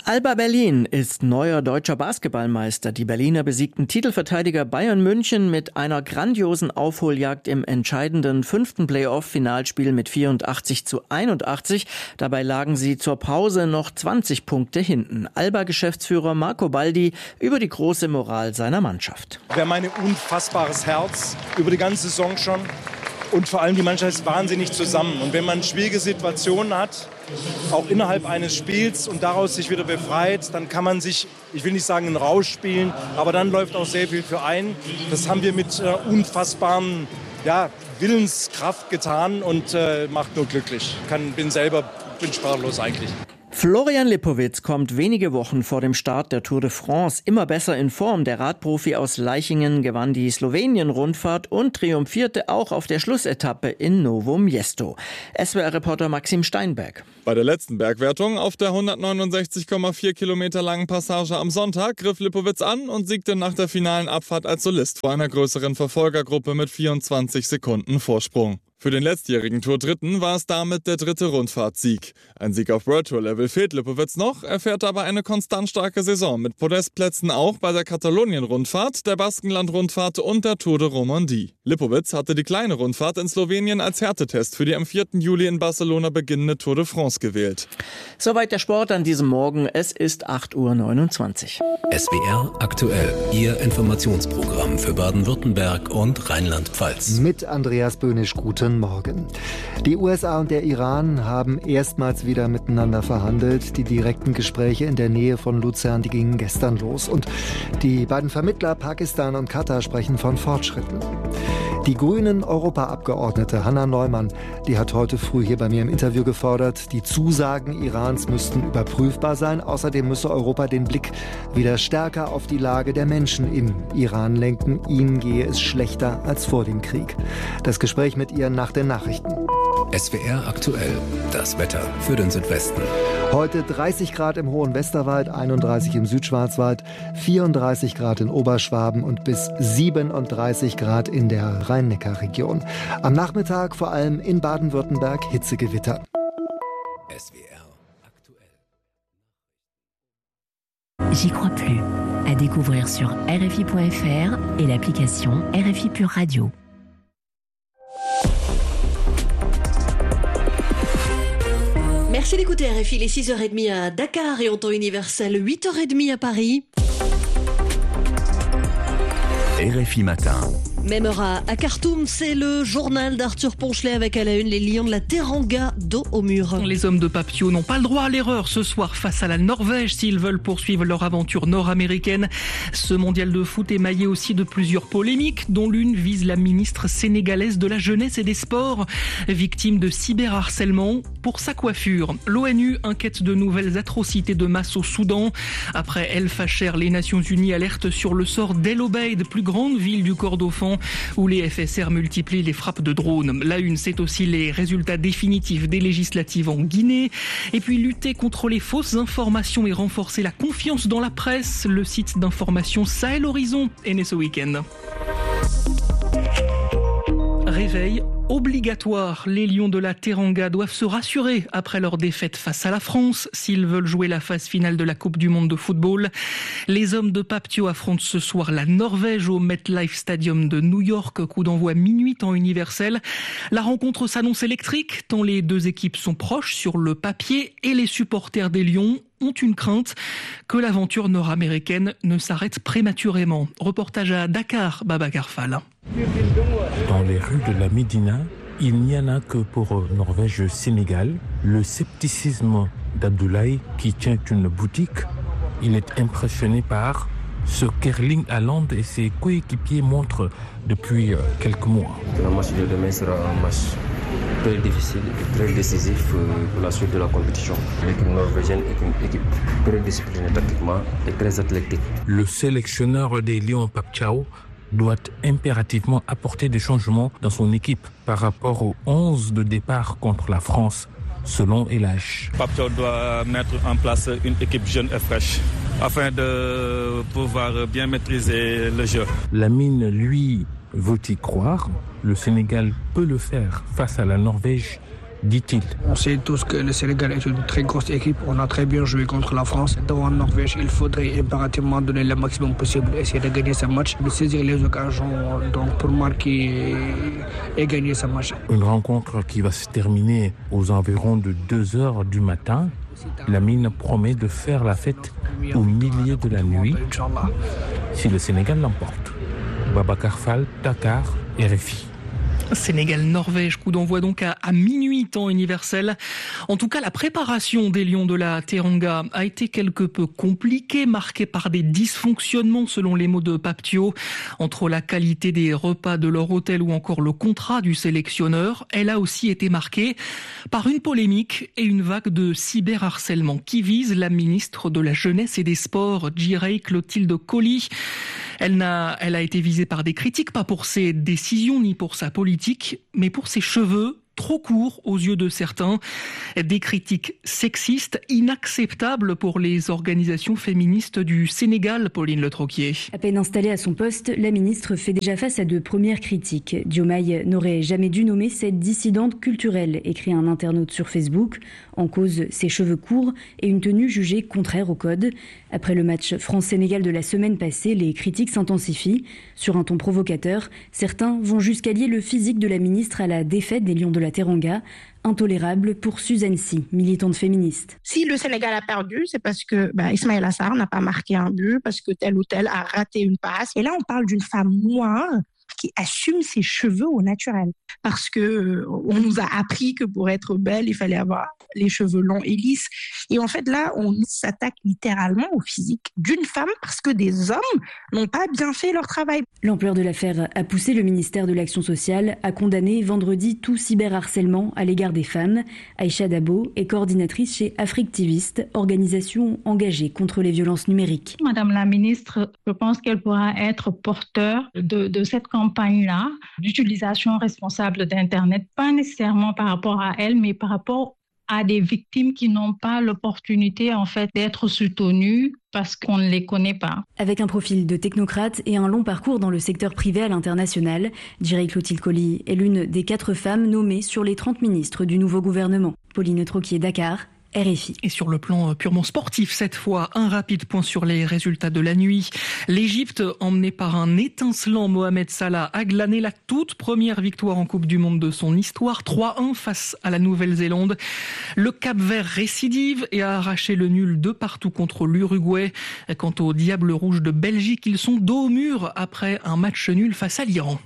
Alba Berlin ist neuer deutscher Basketballmeister. Die Berliner besiegten Titelverteidiger Bayern München mit einer grandiosen Aufholjagd im entscheidenden fünften Playoff-Finalspiel mit vierundachtzig zu einundachtzig. Dabei lagen sie zur Pause noch zwanzig Punkte hinten. Alba-Geschäftsführer Marco Baldi über die große Moral seiner Mannschaft. Wir haben ein unfassbares Herz über die ganze Saison schon. Und vor allem die Mannschaft ist wahnsinnig zusammen. Und wenn man schwierige Situationen hat, auch innerhalb eines Spiels und daraus sich wieder befreit, dann kann man sich, ich will nicht sagen, einen Rausch spielen, aber dann läuft auch sehr viel für einen. Das haben wir mit äh, unfassbaren ja, Willenskraft getan und äh, macht nur glücklich. Kann, bin selber, bin sprachlos eigentlich. Florian Lipowitz kommt wenige Wochen vor dem Start der Tour de France immer besser in Form. Der Radprofi aus Leichingen gewann die Slowenien-Rundfahrt und triumphierte auch auf der Schlussetappe in Novo Miesto. S W R-Reporter Maxim Steinberg. Bei der letzten Bergwertung auf der hundertneunundsechzig Komma vier Kilometer langen Passage am Sonntag griff Lipowitz an und siegte nach der finalen Abfahrt als Solist vor einer größeren Verfolgergruppe mit vierundzwanzig Sekunden Vorsprung. Für den letztjährigen Tour-Dritten war es damit der dritte Rundfahrtsieg. Ein Sieg auf World Tour Level fehlt Lipowitz noch, er fährt aber eine konstant starke Saison mit Podestplätzen auch bei der Katalonien-Rundfahrt, der Baskenland-Rundfahrt und der Tour de Romandie. Lipowitz hatte die kleine Rundfahrt in Slowenien als Härtetest für die am vierten Juli in Barcelona beginnende Tour de France gewählt. Soweit der Sport an diesem Morgen. Es ist acht Uhr neunundzwanzig. S W R aktuell, Ihr Informationsprogramm für Baden-Württemberg und Rheinland-Pfalz. Mit Andreas Böhnisch, guten Morgen. Die U S A und der Iran haben erstmals wieder miteinander verhandelt. Die direkten Gespräche in der Nähe von Luzern, die gingen gestern los. Und die beiden Vermittler Pakistan und Katar sprechen von Fortschritten. Die grünen Europaabgeordnete Hanna Neumann, die hat heute früh hier bei mir im Interview gefordert, die Zusagen Irans müssten überprüfbar sein. Außerdem müsse Europa den Blick wieder stärker auf die Lage der Menschen im Iran lenken. Ihnen gehe es schlechter als vor dem Krieg. Das Gespräch mit ihr nach den Nachrichten. S W R aktuell, das Wetter für den Südwesten. Heute dreißig Grad im Hohen Westerwald, einunddreißig im Südschwarzwald, vierunddreißig Grad in Oberschwaben und bis siebenunddreißig Grad in der Rhein-Neckar-Region. Am Nachmittag vor allem in Baden-Württemberg Hitzegewitter. S W R aktuell. J'y crois plus. À découvrir sur R F I point F R et l'application R F I Pure Radio. Merci d'écouter R F I, les six heures trente à Dakar et en temps universel huit heures trente à Paris. R F I Matin. Même heure à Khartoum, c'est le journal d'Arthur Ponchelet avec à la une les lions de la Teranga dos au mur. Les hommes de Papio n'ont pas le droit à l'erreur ce soir face à la Norvège s'ils veulent poursuivre leur aventure nord-américaine. Ce mondial de foot est maillé aussi de plusieurs polémiques, dont l'une vise la ministre sénégalaise de la Jeunesse et des Sports, victime de cyberharcèlement pour sa coiffure. L'ONU inquiète de nouvelles atrocités de masse au Soudan. Après El Fasher, les Nations Unies alertent sur le sort d'El Obeid, plus grande ville du Kordofan, où les F S R multiplient les frappes de drones. La une, c'est aussi les résultats définitifs des législatives en Guinée. Et puis lutter contre les fausses informations et renforcer la confiance dans la presse. Le site d'information Sahel Horizon est né ce week-end. Réveil obligatoire. Les Lions de la Teranga doivent se rassurer après leur défaite face à la France s'ils veulent jouer la phase finale de la Coupe du Monde de football. Les hommes de Papio affrontent ce soir la Norvège au MetLife Stadium de New York. Coup d'envoi minuit temps universel. La rencontre s'annonce électrique tant les deux équipes sont proches sur le papier et les supporters des Lions ont une crainte que l'aventure nord-américaine ne s'arrête prématurément. Reportage à Dakar, Babacar Fall. Dans les rues de la Médina, il n'y en a que pour Norvège-Sénégal. Le scepticisme d'Abdoulaye, qui tient une boutique, il est impressionné par ce qu'Erling Haaland et ses coéquipiers montrent depuis quelques mois. Le match de demain sera un match très difficile et très décisif pour la suite de la compétition. L'équipe norvégienne est une équipe très disciplinée tactiquement et très athlétique. Le sélectionneur des Lions Papchao doit impérativement apporter des changements dans son équipe par rapport aux onze de départ contre la France, selon L H. Papchao doit mettre en place une équipe jeune et fraîche afin de pouvoir bien maîtriser le jeu. Lamine, lui, veut y croire. Le Sénégal peut le faire face à la Norvège dit-il. On sait tous que le Sénégal est une très grosse équipe. On a très bien joué contre la France. Devant Norvège, il faudrait impérativement donner le maximum possible, essayer de gagner ce match, de saisir les occasions donc, pour marquer et gagner ce match. Une rencontre qui va se terminer aux environs de deux heures du matin. Lamine promet de faire la fête au milieu de la nuit si le Sénégal l'emporte. Babacar Fall, Dakar, R F I. Sénégal-Norvège, coup d'envoi donc à, à minuit temps universel. En tout cas, la préparation des Lions de la Teranga a été quelque peu compliquée, marquée par des dysfonctionnements selon les mots de Pape Thiaw, entre la qualité des repas de leur hôtel ou encore le contrat du sélectionneur. Elle a aussi été marquée par une polémique et une vague de cyberharcèlement qui vise la ministre de la Jeunesse et des Sports, Jirey Clotilde Coly. Elle, n'a, elle a été visée par des critiques, pas pour ses décisions ni pour sa politique, mais pour ses cheveux trop courts aux yeux de certains. Des critiques sexistes, inacceptables pour les organisations féministes du Sénégal, Pauline Le Troquier. À peine installée à son poste, la ministre fait déjà face à de premières critiques. Diomaye n'aurait jamais dû nommer cette dissidente culturelle, écrit un internaute sur Facebook. En cause, ses cheveux courts et une tenue jugée contraire au code. Après le match France-Sénégal de la semaine passée, les critiques s'intensifient. Sur un ton provocateur, certains vont jusqu'à lier le physique de la ministre à la défaite des Lions de la Teranga. Intolérable pour Suzanne Sy, militante féministe. Si le Sénégal a perdu, c'est parce que bah, Ismaïla Sarr n'a pas marqué un but, parce que tel ou tel a raté une passe. Et là, on parle d'une femme noire qui assume ses cheveux au naturel. Parce que euh, on nous a appris que pour être belle, il fallait avoir les cheveux longs et lisses. Et en fait, là, on s'attaque littéralement au physique d'une femme parce que des hommes n'ont pas bien fait leur travail. L'ampleur de l'affaire a poussé le ministère de l'Action sociale à condamner vendredi tout cyberharcèlement à l'égard des femmes. Aïcha Dabo est coordinatrice chez Africtiviste, organisation engagée contre les violences numériques. Madame la ministre, je pense qu'elle pourra être porteur de, de cette campagne-là, d'utilisation responsable d'Internet, pas nécessairement par rapport à elle, mais par rapport à des victimes qui n'ont pas l'opportunité en fait d'être soutenues parce qu'on ne les connaît pas. Avec un profil de technocrate et un long parcours dans le secteur privé à l'international, Jirey Clotilde Coly est l'une des quatre femmes nommées sur les trente ministres du nouveau gouvernement. Pauline Troquier, Dakar, R F I. Et sur le plan purement sportif, cette fois, un rapide point sur les résultats de la nuit. L'Égypte, emmenée par un étincelant Mohamed Salah, a glané la toute première victoire en Coupe du Monde de son histoire, trois un face à la Nouvelle-Zélande. Le Cap-Vert récidive et a arraché le nul de partout contre l'Uruguay. Quant aux Diables Rouges de Belgique, ils sont dos au mur après un match nul face à l'Iran.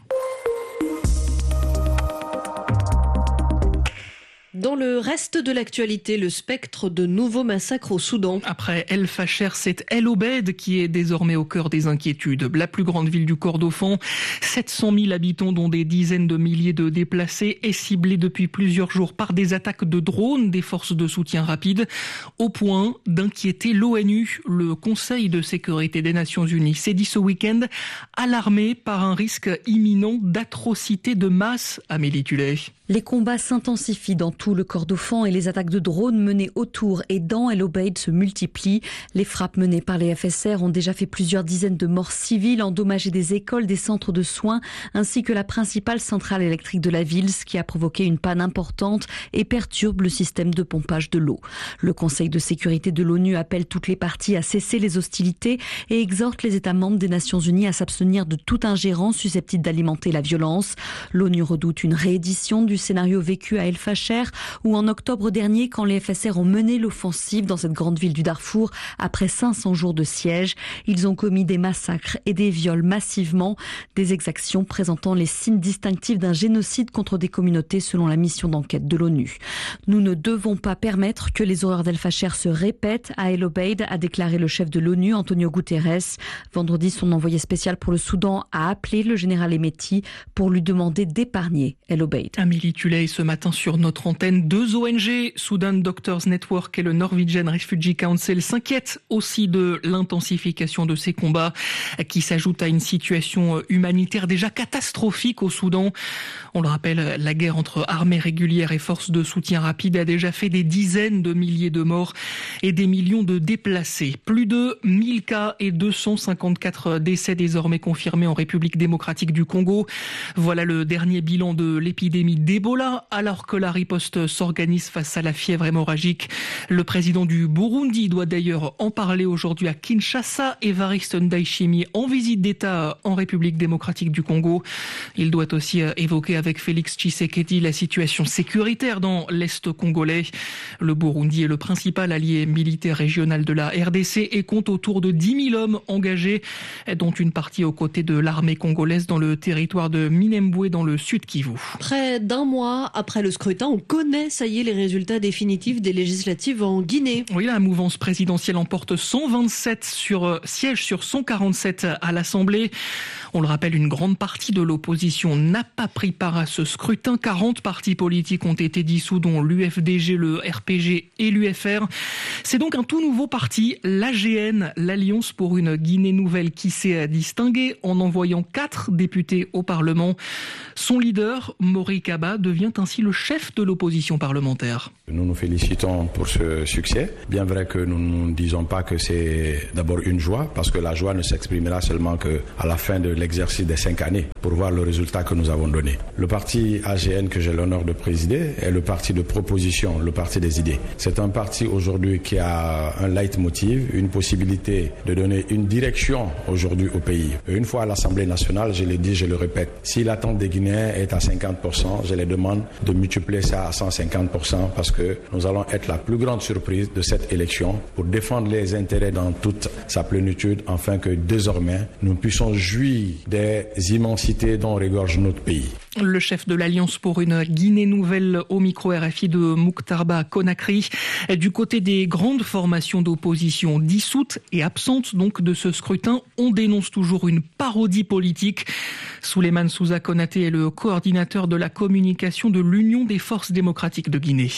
Dans le reste de l'actualité, le spectre de nouveaux massacres au Soudan. Après El Fasher, c'est El Obeid qui est désormais au cœur des inquiétudes. La plus grande ville du Kordofan, sept cent mille habitants dont des dizaines de milliers de déplacés, est ciblée depuis plusieurs jours par des attaques de drones des forces de soutien rapide, au point d'inquiéter l'ONU. Le Conseil de sécurité des Nations Unies s'est dit ce week-end alarmé par un risque imminent d'atrocités de masse. Amélie Tullet. Les combats s'intensifient dans tout le Kordofan et les attaques de drones menées autour et dans El Obeid se multiplient. Les frappes menées par les F S R ont déjà fait plusieurs dizaines de morts civiles, endommagé des écoles, des centres de soins, ainsi que la principale centrale électrique de la ville, ce qui a provoqué une panne importante et perturbe le système de pompage de l'eau. Le Conseil de sécurité de l'ONU appelle toutes les parties à cesser les hostilités et exhorte les États membres des Nations Unies à s'abstenir de toute ingérence susceptible d'alimenter la violence. L'ONU redoute une réédition du scénario vécu à El Fasher, où en octobre dernier, quand les F S R ont mené l'offensive dans cette grande ville du Darfour, après cinq cents jours de siège, ils ont commis des massacres et des viols massivement, des exactions présentant les signes distinctifs d'un génocide contre des communautés selon la mission d'enquête de l'ONU. Nous ne devons pas permettre que les horreurs d'El Fasher se répètent à El Obeid, a déclaré le chef de l'ONU, Antonio Guterres. Vendredi, son envoyé spécial pour le Soudan a appelé le général Hemeti pour lui demander d'épargner El Obeid. Amélie Tuley, ce matin sur notre antenne, deux O N G, Sudan Doctors Network et le Norwegian Refugee Council, s'inquiètent aussi de l'intensification de ces combats qui s'ajoutent à une situation humanitaire déjà catastrophique au Soudan. On le rappelle, la guerre entre armées régulières et forces de soutien rapide a déjà fait des dizaines de milliers de morts et des millions de déplacés. Plus de mille cas et deux cent cinquante-quatre décès désormais confirmés en République démocratique du Congo. Voilà le dernier bilan de l'épidémie d'Ebola alors que la riposte s'organise face à la fièvre hémorragique. Le président du Burundi doit d'ailleurs en parler aujourd'hui à Kinshasa. Évariste Ndayishimiye en visite d'État en République démocratique du Congo. Il doit aussi évoquer avec Félix Tshisekedi la situation sécuritaire dans l'Est congolais. Le Burundi est le principal allié militaire régional de la R D C et compte autour de dix mille hommes engagés, dont une partie aux côtés de l'armée congolaise dans le territoire de Minembwe dans le sud Kivu. Près d'un mois après le scrutin, on connaît, ça y est, les résultats définitifs des législatives en Guinée. Oui, la mouvance présidentielle emporte cent vingt-sept sur, sièges sur cent quarante-sept à l'Assemblée. On le rappelle, une grande partie de l'opposition n'a pas pris part à ce scrutin. quarante partis politiques ont été dissous, dont l'U F D G, le R P G et l'U F R. C'est donc un tout nouveau parti, l'A G N, l'Alliance pour une Guinée nouvelle, qui s'est distingué en envoyant quatre députés au Parlement. Son leader, Mori Kaba, devient ainsi le chef de l'opposition parlementaire. Nous nous félicitons pour ce succès. Bien vrai que nous ne disons pas que c'est d'abord une joie, parce que la joie ne s'exprimera seulement qu'à la fin de l'exercice des cinq années, pour voir le résultat que nous avons donné. Le parti A G N que j'ai l'honneur de présider est le parti de proposition, le parti des idées. C'est un parti aujourd'hui qui a un leitmotiv, une possibilité de donner une direction aujourd'hui au pays. Et une fois à l'Assemblée nationale, je l'ai dit, je le répète, si l'attente des Guinéens est à cinquante pour cent, je les demande de multiplier ça à cent cinquante pour cent, parce que nous allons être la plus grande surprise de cette élection pour défendre les intérêts dans toute sa plénitude, afin que désormais nous puissions jouir des immensités dont regorge notre pays. Le chef de l'Alliance pour une Guinée nouvelle au micro R F I de Mouktarba Conakry. Du côté des grandes formations d'opposition dissoutes et absentes donc de ce scrutin, on dénonce toujours une parodie politique. Souleymane Souza Konaté est le coordinateur de la communication de l'Union des forces démocratiques de Guinée.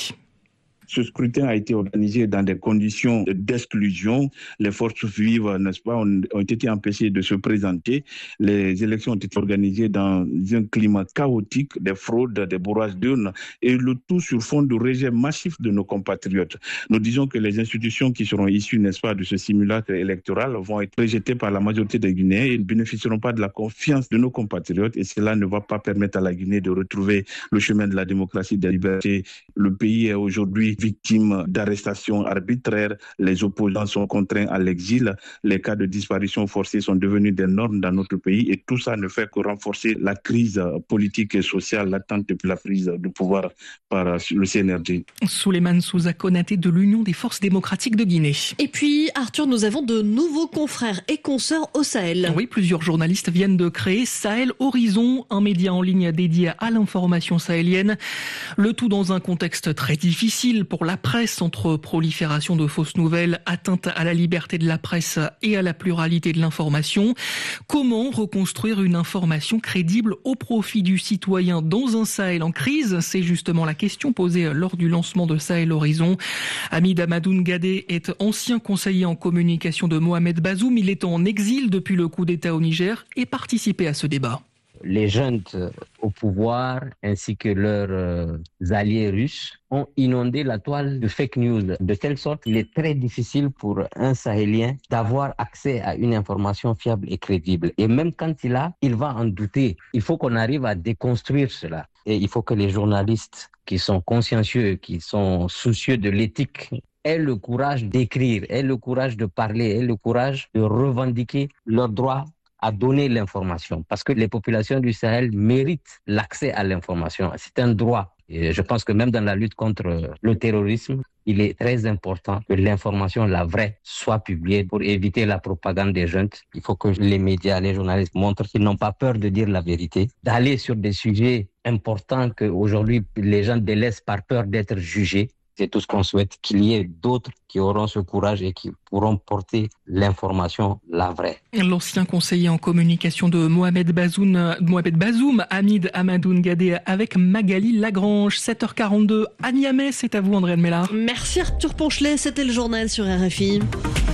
Ce scrutin a été organisé dans des conditions d'exclusion. Les forces vives, n'est-ce pas, ont, ont été empêchées de se présenter. Les élections ont été organisées dans un climat chaotique, des fraudes, des bourrages d'urnes, et le tout sur fond de rejet massif de nos compatriotes. Nous disons que les institutions qui seront issues, n'est-ce pas, de ce simulacre électoral vont être rejetées par la majorité des Guinéens et ne bénéficieront pas de la confiance de nos compatriotes, et cela ne va pas permettre à la Guinée de retrouver le chemin de la démocratie, de la liberté. Le pays est aujourd'hui victimes d'arrestations arbitraires, les opposants sont contraints à l'exil, les cas de disparition forcée sont devenus des normes dans notre pays, et tout ça ne fait que renforcer la crise politique et sociale latente depuis la prise de pouvoir par le C N R D. Souleymane Souza Konaté de l'Union des forces démocratiques de Guinée. Et puis, Arthur, nous avons de nouveaux confrères et consoeurs au Sahel. Oui, plusieurs journalistes viennent de créer Sahel Horizon, un média en ligne dédié à l'information sahélienne. Le tout dans un contexte très difficile pour la presse, entre prolifération de fausses nouvelles, atteinte à la liberté de la presse et à la pluralité de l'information. Comment reconstruire une information crédible au profit du citoyen dans un Sahel en crise? C'est justement la question posée lors du lancement de Sahel Horizon. Hamid Amadoun Gadé est ancien conseiller en communication de Mohamed Bazoum. Il est en exil depuis le coup d'État au Niger et participait à ce débat. Les jeunes au pouvoir ainsi que leurs euh, alliés russes ont inondé la toile de fake news de telle sorte qu'il est très difficile pour un Sahélien d'avoir accès à une information fiable et crédible. Et même quand il a, il va en douter. Il faut qu'on arrive à déconstruire cela. Et il faut que les journalistes qui sont consciencieux, qui sont soucieux de l'éthique, aient le courage d'écrire, aient le courage de parler, aient le courage de revendiquer leurs droits à donner l'information, parce que les populations du Sahel méritent l'accès à l'information. C'est un droit. Et je pense que même dans la lutte contre le terrorisme, il est très important que l'information, la vraie, soit publiée pour éviter la propagande des jeunes. Il faut que les médias, les journalistes montrent qu'ils n'ont pas peur de dire la vérité, d'aller sur des sujets importants qu'aujourd'hui les gens délaissent par peur d'être jugés. C'est tout ce qu'on souhaite, qu'il y ait d'autres qui auront ce courage et qui pourront porter l'information, la vraie. L'ancien conseiller en communication de Mohamed Bazoum, Mohamed Bazoum, Hamid Amadoun Gadé avec Magali Lagrange. sept heures quarante-deux à Niamey, c'est à vous Andréane Mélard. Merci Arthur Ponchelet, c'était le journal sur R F I.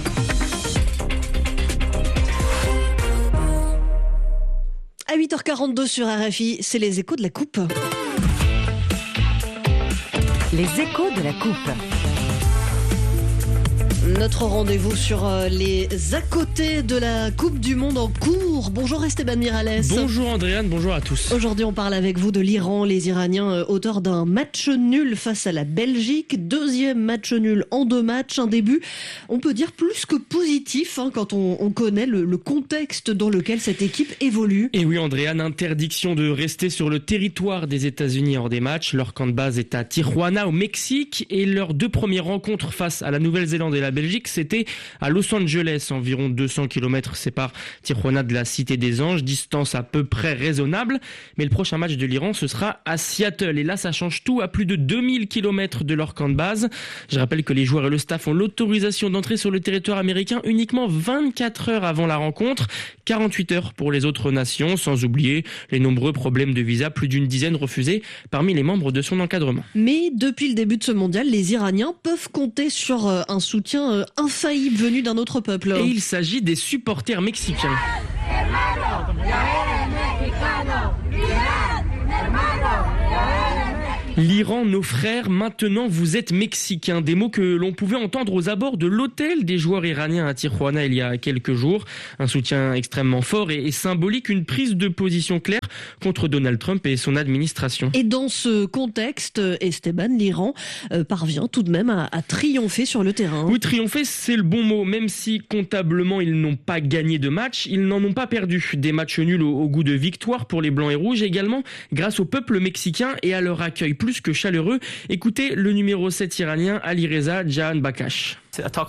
À huit heures quarante-deux sur R F I, c'est les échos de la coupe. Les échos de la coupe. Notre rendez-vous sur les à côté de la Coupe du Monde en cours. Bonjour Esteban Miralles. Bonjour Andréane, bonjour à tous. Aujourd'hui on parle avec vous de l'Iran, les Iraniens auteurs d'un match nul face à la Belgique. Deuxième match nul en deux matchs, un début on peut dire plus que positif hein, quand on, on connaît le, le contexte dans lequel cette équipe évolue. Et oui Andréane, interdiction de rester sur le territoire des États-Unis hors des matchs. Leur camp de base est à Tijuana au Mexique et leurs deux premières rencontres face à la Nouvelle-Zélande et la Belgique, c'était à Los Angeles. Environ deux cents kilomètres séparent Tijuana de la Cité des Anges, distance à peu près raisonnable. Mais le prochain match de l'Iran, ce sera à Seattle. Et là, ça change tout, à plus de deux mille kilomètres de leur camp de base. Je rappelle que les joueurs et le staff ont l'autorisation d'entrer sur le territoire américain uniquement vingt-quatre heures avant la rencontre, quarante-huit heures pour les autres nations, sans oublier les nombreux problèmes de visa, plus d'une dizaine refusés parmi les membres de son encadrement. Mais depuis le début de ce mondial, les Iraniens peuvent compter sur un soutien infaillible venu d'un autre peuple. Et il s'agit des supporters mexicains. L'Iran, nos frères, maintenant vous êtes mexicains. Des mots que l'on pouvait entendre aux abords de l'hôtel des joueurs iraniens à Tijuana il y a quelques jours. Un soutien extrêmement fort et symbolique, une prise de position claire contre Donald Trump et son administration. Et dans ce contexte, Esteban, l'Iran euh, parvient tout de même à, à triompher sur le terrain. Oui, triompher, c'est le bon mot. Même si comptablement ils n'ont pas gagné de match, ils n'en ont pas perdu. Des matchs nuls au, au goût de victoire pour les Blancs et Rouges, également grâce au peuple mexicain et à leur accueil plus que chaleureux. Écoutez le numéro sept iranien Alireza Jahan Bakash.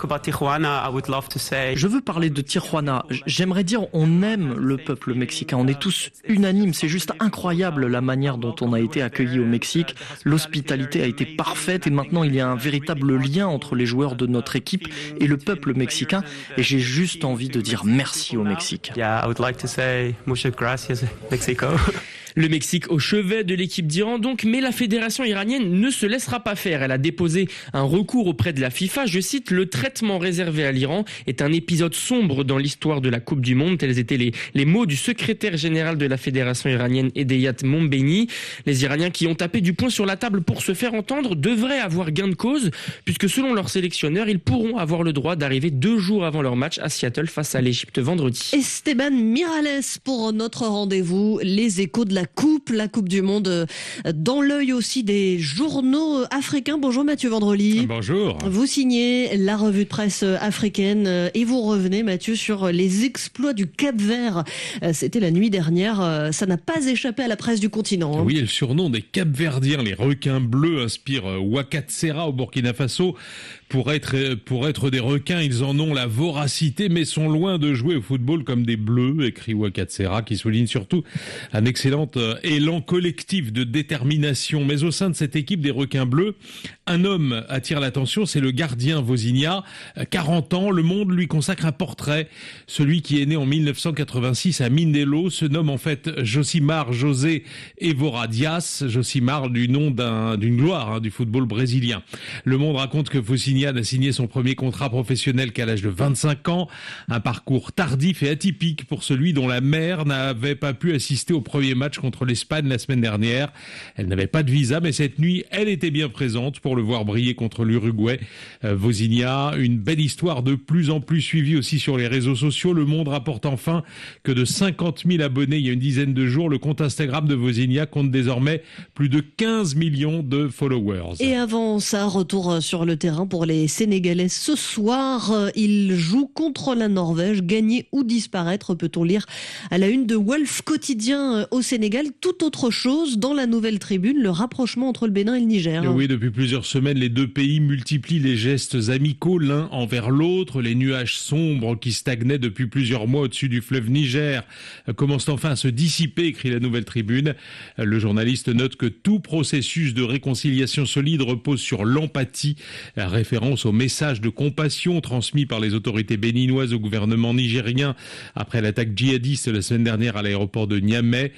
Je veux parler de Tijuana. J'aimerais dire on aime le peuple mexicain. On est tous unanimes. C'est juste incroyable la manière dont on a été accueillis au Mexique. L'hospitalité a été parfaite et maintenant il y a un véritable lien entre les joueurs de notre équipe et le peuple mexicain. Et j'ai juste envie de dire merci au Mexique. Yeah, I would like to say muchas gracias, Mexico. Le Mexique au chevet de l'équipe d'Iran donc, mais la fédération iranienne ne se laissera pas faire. Elle a déposé un recours auprès de la FIFA. Je cite, le traitement réservé à l'Iran est un épisode sombre dans l'histoire de la Coupe du Monde. Tels étaient les, les mots du secrétaire général de la fédération iranienne, Hedayat Mombeni. Les Iraniens qui ont tapé du poing sur la table pour se faire entendre devraient avoir gain de cause, puisque selon leur sélectionneur, ils pourront avoir le droit d'arriver deux jours avant leur match à Seattle face à l'Égypte vendredi. Esteban Miralles pour notre rendez-vous. Les échos de la Coupe, la Coupe du Monde dans l'œil aussi des journaux africains. Bonjour Mathieu Vendrely. Bonjour. Vous signez la revue de presse africaine et vous revenez Mathieu sur les exploits du Cap-Vert. C'était la nuit dernière. Ça n'a pas échappé à la presse du continent. Oui, et le surnom des Cap-Verdiens, les requins bleus, inspire Ouakatsera au Burkina Faso. Pour être, pour être des requins, ils en ont la voracité, mais sont loin de jouer au football comme des bleus, écrit Ouakatsera, qui souligne surtout un excellent élan collectif de détermination. Mais au sein de cette équipe des requins bleus, un homme attire l'attention, c'est le gardien Vozinha. quarante ans, Le Monde lui consacre un portrait. Celui qui est né en mille neuf cent quatre-vingt-six à Mindelo se nomme en fait Josimar José Evora Dias. Josimar du nom d'un, d'une gloire hein, du football brésilien. Le Monde raconte que Vozinha n'a signé son premier contrat professionnel qu'à l'âge de vingt-cinq ans. Un parcours tardif et atypique pour celui dont la mère n'avait pas pu assister au premier match contre l'Espagne la semaine dernière. Elle n'avait pas de visa, mais cette nuit, elle était bien présente pour le voir briller contre l'Uruguay. Euh, Vozinha, une belle histoire de plus en plus suivie aussi sur les réseaux sociaux. Le Monde rapporte enfin que de cinquante mille abonnés il y a une dizaine de jours, le compte Instagram de Vozinha compte désormais plus de quinze millions de followers. Et avant ça, retour sur le terrain pour les Sénégalais. Ce soir, ils jouent contre la Norvège. Gagner ou disparaître, peut-on lire à la une de Wolf Quotidien au Sénégal. Tout autre chose dans la nouvelle tribune, le rapprochement entre le Bénin et le Niger. Et oui, depuis plusieurs semaines, les deux pays multiplient les gestes amicaux l'un envers l'autre. Les nuages sombres qui stagnaient depuis plusieurs mois au-dessus du fleuve Niger commencent enfin à se dissiper, écrit la nouvelle tribune. Le journaliste note que tout processus de réconciliation solide repose sur l'empathie, référence au message de compassion transmis par les autorités béninoises au gouvernement nigérien après l'attaque djihadiste la semaine dernière à l'aéroport de Niamey.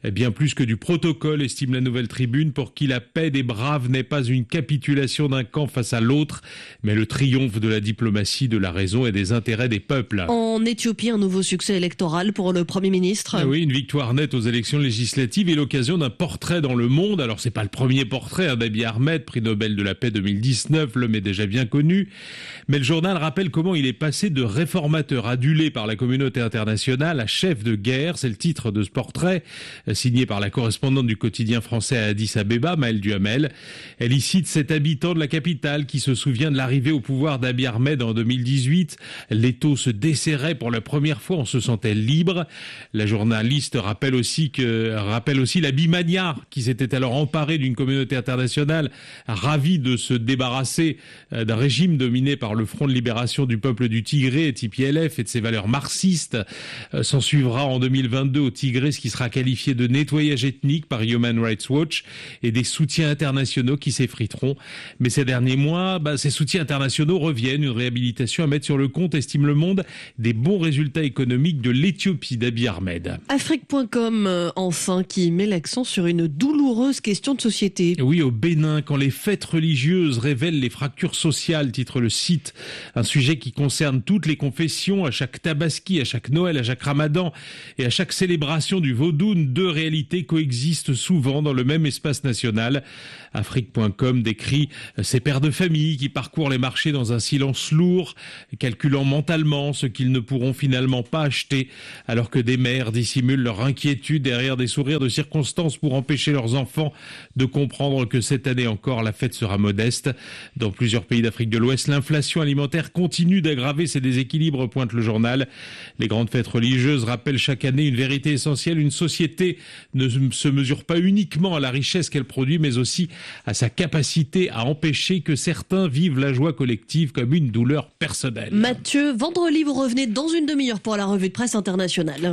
bien plus que du protocole, estime la Nouvelle Tribune, pour qui la paix des braves n'est pas une capitulation d'un camp face à l'autre, mais le triomphe de la diplomatie, de la raison et des intérêts des peuples. En Éthiopie, un nouveau succès électoral pour le Premier ministre. Ah oui, une victoire nette aux élections législatives et l'occasion d'un portrait dans Le Monde. Alors c'est pas le premier portrait hein, d'Abiy Ahmed, prix Nobel de la paix deux mille dix-neuf, l'homme est déjà bien connu. Mais le journal rappelle comment il est passé de réformateur adulé par la communauté internationale à chef de guerre. C'est le titre de ce portrait, signé par la correspondante du quotidien français à Addis Abeba, Maëlle Duhamel. Elle y cite cet habitant de la capitale qui se souvient de l'arrivée au pouvoir d'Abiy Ahmed en deux mille dix-huit. L'étau se desserrait pour la première fois, on se sentait libre. La journaliste rappelle aussi que rappelle aussi la Bimania qui s'était alors emparée d'une communauté internationale ravie de se débarrasser d'un régime dominé par le Front de libération du peuple du Tigré, T P L F, et de ses valeurs marxistes. S'en suivra en deux mille vingt-deux au Tigré ce qui sera qualifié de nettoyage ethnique par Human Rights Watch et des soutiens internationaux qui s'effriteront. Mais ces derniers mois, bah, ces soutiens internationaux reviennent, une réhabilitation à mettre sur le compte, estime Le Monde, des bons résultats économiques de l'Éthiopie d'Abiy Ahmed. Afrique point com, euh, enfin, qui met l'accent sur une douloureuse question de société. Oui, au Bénin, quand les fêtes religieuses révèlent les fractures sociales, titre le site. Un sujet qui concerne toutes les confessions, à chaque tabaski, à chaque Noël, à chaque Ramadan et à chaque célébration du Vaudoun, deux réalités coexistent souvent dans le même espace national. Afrique point com décrit ces pères de famille qui parcourent les marchés dans un silence lourd, calculant mentalement ce qu'ils ne pourront finalement pas acheter, alors que des mères dissimulent leur inquiétude derrière des sourires de circonstance pour empêcher leurs enfants de comprendre que cette année encore la fête sera modeste. Dans plusieurs pays d'Afrique de l'Ouest, l'inflation alimentaire continue d'aggraver ces déséquilibres, pointe le journal. Les grandes fêtes religieuses rappellent chaque année une vérité essentielle. Une société ne se mesure pas uniquement à la richesse qu'elle produit, mais aussi à sa capacité à empêcher que certains vivent la joie collective comme une douleur personnelle. Mathieu Vendrely, vous revenez dans une demi-heure pour la revue de presse internationale.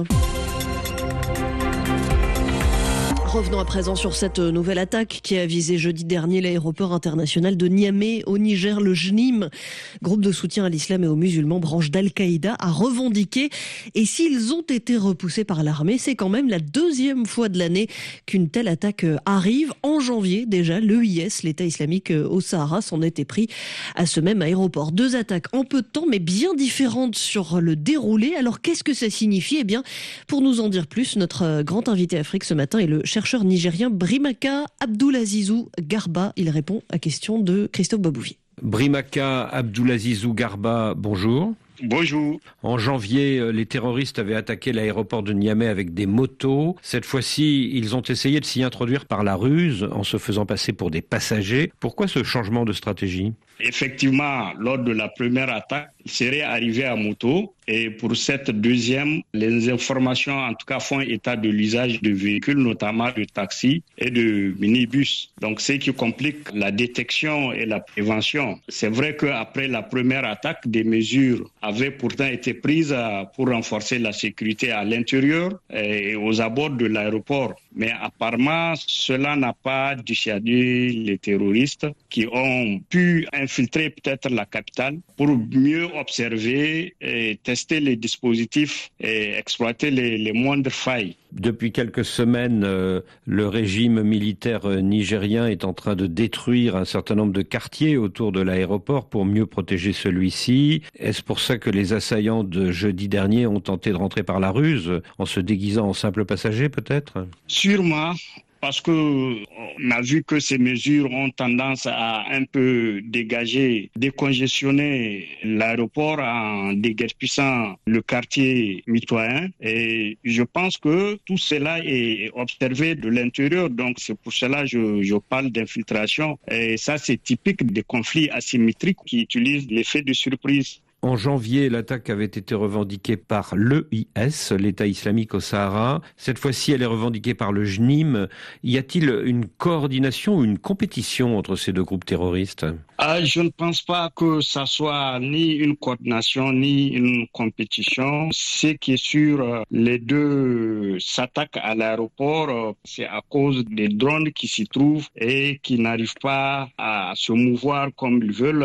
Revenons à présent sur cette nouvelle attaque qui a visé jeudi dernier l'aéroport international de Niamey au Niger. Le J N I M, groupe de soutien à l'islam et aux musulmans, branche d'Al-Qaïda, a revendiqué. Et s'ils ont été repoussés par l'armée, c'est quand même la deuxième fois de l'année qu'une telle attaque arrive. En janvier déjà, l'E I S, l'État islamique au Sahara, s'en était pris à ce même aéroport. Deux attaques en peu de temps, mais bien différentes sur le déroulé. Alors qu'est-ce que ça signifie ? Eh bien, pour nous en dire plus, notre grand invité Afrique ce matin est le chercheur nigérien Brimaka Abdulazizou Garba. Il répond à question de Christophe Babouvier. Brimaka Abdulazizou Garba, bonjour. Bonjour. En janvier, les terroristes avaient attaqué l'aéroport de Niamey avec des motos. Cette fois-ci, ils ont essayé de s'y introduire par la ruse en se faisant passer pour des passagers. Pourquoi ce changement de stratégie ? Effectivement, lors de la première attaque, ils seraient arrivés à moto. Et pour cette deuxième, les informations, en tout cas, font état de l'usage de véhicules, notamment de taxis et de minibus. Donc, ce qui complique la détection et la prévention. C'est vrai qu'après la première attaque, des mesures avaient pourtant été prises pour renforcer la sécurité à l'intérieur et aux abords de l'aéroport. Mais apparemment, cela n'a pas dissuadé les terroristes qui ont pu infiltrer peut-être la capitale pour mieux observer et tester les dispositifs et exploiter les, les moindres failles. Depuis quelques semaines, euh, le régime militaire nigérien est en train de détruire un certain nombre de quartiers autour de l'aéroport pour mieux protéger celui-ci. Est-ce pour ça que les assaillants de jeudi dernier ont tenté de rentrer par la ruse, en se déguisant en simples passagers peut-être ? Sûrement. Parce qu'on a vu que ces mesures ont tendance à un peu dégager, décongestionner l'aéroport en déguerpissant le quartier mitoyen. Et je pense que tout cela est observé de l'intérieur. Donc c'est pour cela que je, je parle d'infiltration. Et ça, c'est typique des conflits asymétriques qui utilisent l'effet de surprise. En janvier, l'attaque avait été revendiquée par l'E I S, l'État islamique au Sahara. Cette fois-ci, elle est revendiquée par le J N I M. Y a-t-il une coordination ou une compétition entre ces deux groupes terroristes ? Ah, je ne pense pas que ça soit ni une coordination ni une compétition. Ce qui est sûr, les deux s'attaquent à l'aéroport, c'est à cause des drones qui s'y trouvent et qui n'arrivent pas à se mouvoir comme ils veulent.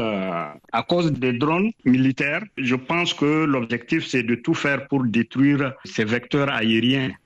À cause des drones militaires, je pense que l'objectif c'est de tout faire pour détruire ces vecteurs aériens.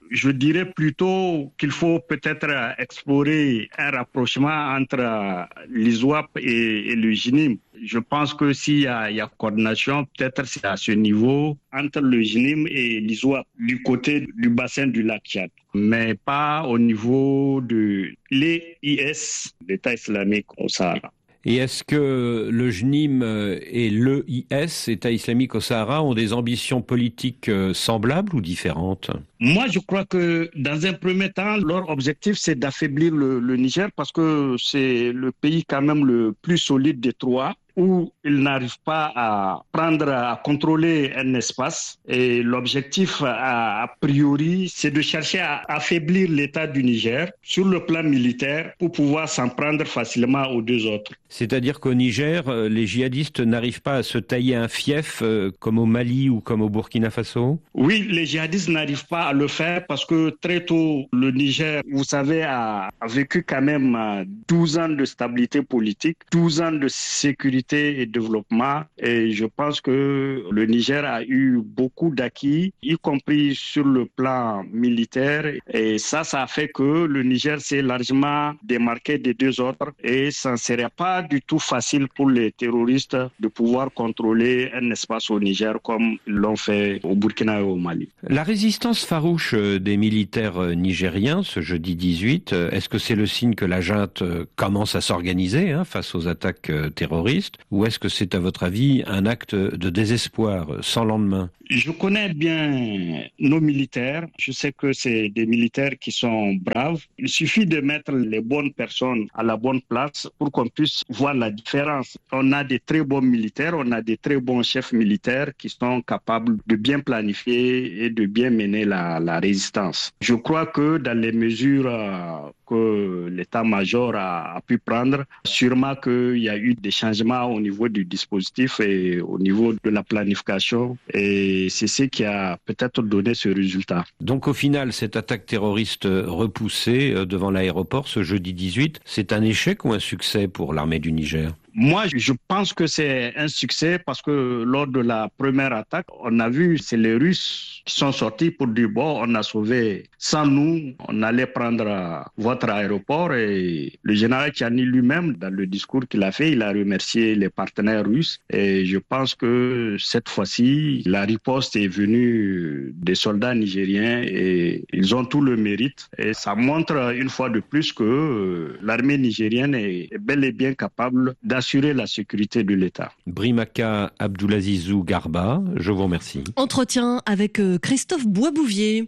je dirais plutôt qu'il faut peut-être explorer un rapprochement entre l'I S W A P et, et le J N I M. Je pense que s'il y a, il y a coordination, peut-être c'est à ce niveau entre le J N I M et l'I S W A P du côté du bassin du lac Tchad, mais pas au niveau de l'E I S, l'État islamique au Sahara. Et est-ce que le J N I M et l'E I S, État islamique au Sahara, ont des ambitions politiques semblables ou différentes ? Moi, je crois que dans un premier temps, leur objectif, c'est d'affaiblir le, le Niger parce que c'est le pays quand même le plus solide des trois, où ils n'arrivent pas à prendre, à contrôler un espace. Et l'objectif, a, a priori, c'est de chercher à affaiblir l'État du Niger sur le plan militaire pour pouvoir s'en prendre facilement aux deux autres. C'est-à-dire qu'au Niger, les djihadistes n'arrivent pas à se tailler un fief comme au Mali ou comme au Burkina Faso ? Oui, les djihadistes n'arrivent pas à le faire parce que très tôt, le Niger, vous savez, a, a vécu quand même douze ans de stabilité politique, douze ans de sécurité et développement, et je pense que le Niger a eu beaucoup d'acquis, y compris sur le plan militaire, et ça, ça a fait que le Niger s'est largement démarqué des deux autres, et ça ne serait pas du tout facile pour les terroristes de pouvoir contrôler un espace au Niger comme ils l'ont fait au Burkina et au Mali. La résistance farouche des militaires nigériens ce jeudi dix-huit, est-ce que c'est le signe que la junte commence à s'organiser hein, face aux attaques terroristes? Ou est-ce que c'est, à votre avis, un acte de désespoir sans lendemain ? Je connais bien nos militaires. Je sais que c'est des militaires qui sont braves. Il suffit de mettre les bonnes personnes à la bonne place pour qu'on puisse voir la différence. On a des très bons militaires, on a des très bons chefs militaires qui sont capables de bien planifier et de bien mener la, la résistance. Je crois que dans les mesures que l'état-major a, a pu prendre, sûrement qu'il y a eu des changements au niveau du dispositif et au niveau de la planification, et c'est ce qui a peut-être donné ce résultat. Donc au final, cette attaque terroriste repoussée devant l'aéroport ce jeudi dix-huit, c'est un échec ou un succès pour l'armée du Niger ? Moi, je pense que c'est un succès parce que lors de la première attaque, on a vu, c'est les Russes qui sont sortis pour dire, bon, on a sauvé. Sans nous, on allait prendre votre aéroport, et le général Tchiani lui-même, dans le discours qu'il a fait, il a remercié les partenaires russes, et je pense que cette fois-ci, la riposte est venue des soldats nigériens et ils ont tout le mérite, et ça montre une fois de plus que l'armée nigérienne est bel et bien capable d'assurer la sécurité de l'État. Brimaka Abdoulazizou Garba, je vous remercie. Entretien avec Christophe Boisbouvier.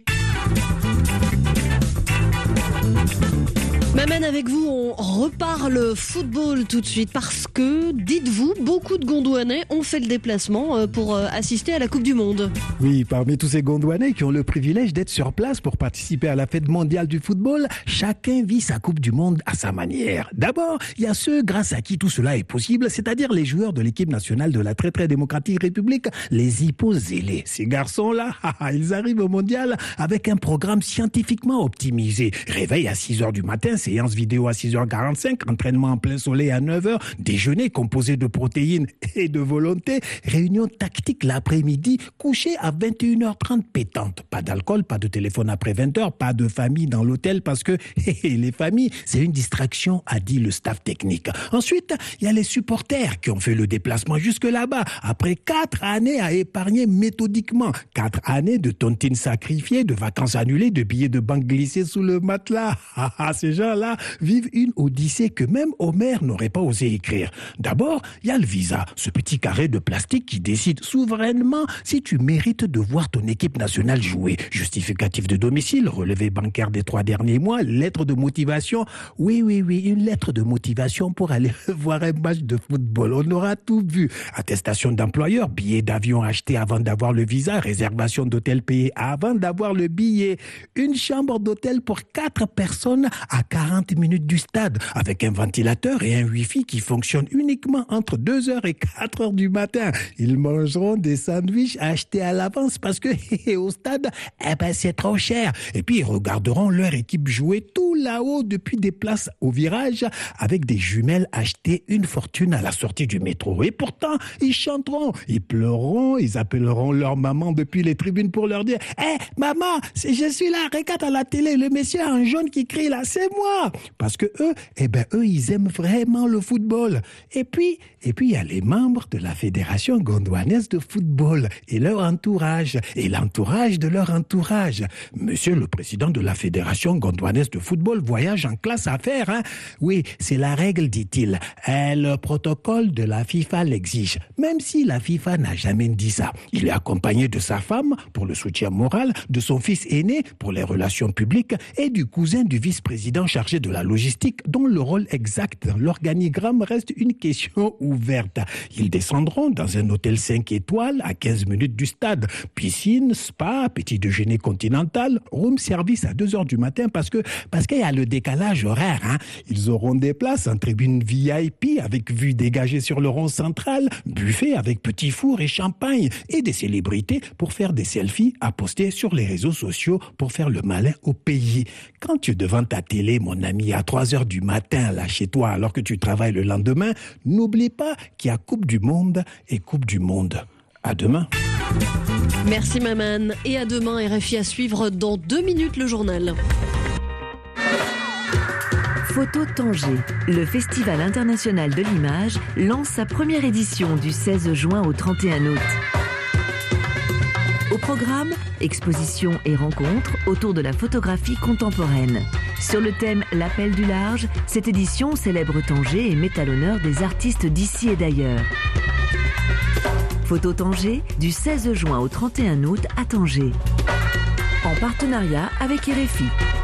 M'amène avec vous, on reparle football tout de suite parce que, dites-vous, beaucoup de Gondouanais ont fait le déplacement pour assister à la Coupe du Monde. Oui, parmi tous ces Gondouanais qui ont le privilège d'être sur place pour participer à la fête mondiale du football, chacun vit sa Coupe du Monde à sa manière. D'abord, il y a ceux grâce à qui tout cela est possible, c'est-à-dire les joueurs de l'équipe nationale de la très très démocratique République, les hippozélés. Ces garçons-là, ils arrivent au mondial avec un programme scientifiquement optimisé. Réveil à six heures du matin, séance vidéo à six heures quarante-cinq, entraînement en plein soleil à neuf heures, déjeuner composé de protéines et de volonté, réunion tactique l'après-midi, coucher à vingt et une heures trente pétante. Pas d'alcool, pas de téléphone après vingt heures, pas de famille dans l'hôtel parce que les familles, c'est une distraction, a dit le staff technique. Ensuite, il y a les supporters qui ont fait le déplacement jusque là-bas après quatre années à épargner méthodiquement. Quatre années de tontines sacrifiées, de vacances annulées, de billets de banque glissés sous le matelas. Ces gens là vivent une odyssée que même Homer n'aurait pas osé écrire. D'abord, il y a le visa, ce petit carré de plastique qui décide souverainement si tu mérites de voir ton équipe nationale jouer. Justificatif de domicile, relevé bancaire des trois derniers mois, lettre de motivation. Oui, oui, oui, une lettre de motivation pour aller voir un match de football. On aura tout vu. Attestation d'employeur, billet d'avion acheté avant d'avoir le visa, réservation d'hôtel payé avant d'avoir le billet. Une chambre d'hôtel pour quatre personnes à quarante minutes du stade, avec un ventilateur et un wifi qui fonctionne uniquement entre deux heures et quatre heures du matin. Ils mangeront des sandwichs achetés à l'avance parce que au stade, eh ben, c'est trop cher. Et puis ils regarderont leur équipe jouer tous là-haut depuis des places au virage avec des jumelles achetées une fortune à la sortie du métro. Et pourtant, ils chanteront, ils pleureront, ils appelleront leur maman depuis les tribunes pour leur dire « Hé, hey, maman, je suis là, regarde à la télé, le monsieur en jaune qui crie là, c'est moi !» Parce que eux, eh ben, eux, ils aiment vraiment le football. Et puis, et puis, il y a les membres de la Fédération gondouanaise de football et leur entourage, et l'entourage de leur entourage. Monsieur le président de la Fédération gondouanaise de football voyage en classe affaires, hein? Oui, c'est la règle, dit-il. Euh, le protocole de la FIFA l'exige, même si la FIFA n'a jamais dit ça. Il est accompagné de sa femme pour le soutien moral, de son fils aîné pour les relations publiques et du cousin du vice-président chargé de la logistique, dont le rôle exact dans l'organigramme reste une question ouverte. Ils descendront dans un hôtel cinq étoiles à quinze minutes du stade. Piscine, spa, petit déjeuner continental, room service à deux heures du matin parce que parce qu'il y a le décalage horaire. Hein. Ils auront des places en tribune V I P avec vue dégagée sur le rond central, buffet avec petit four et champagne et des célébrités pour faire des selfies à poster sur les réseaux sociaux pour faire le malin au pays. Quand tu es devant ta télé, mon ami, à trois heures du matin, là, chez toi, alors que tu travailles le lendemain, n'oublie pas qu'il y a Coupe du Monde et Coupe du Monde. À demain. Merci Maman. Et à demain, R F I à suivre dans deux minutes le journal. Photo Tanger, le Festival international de l'image, lance sa première édition du seize juin au trente et un août. Au programme, expositions et rencontres autour de la photographie contemporaine. Sur le thème L'appel du large, cette édition célèbre Tanger et met à l'honneur des artistes d'ici et d'ailleurs. Photo Tanger, du seize juin au trente et un août à Tanger. En partenariat avec R F I.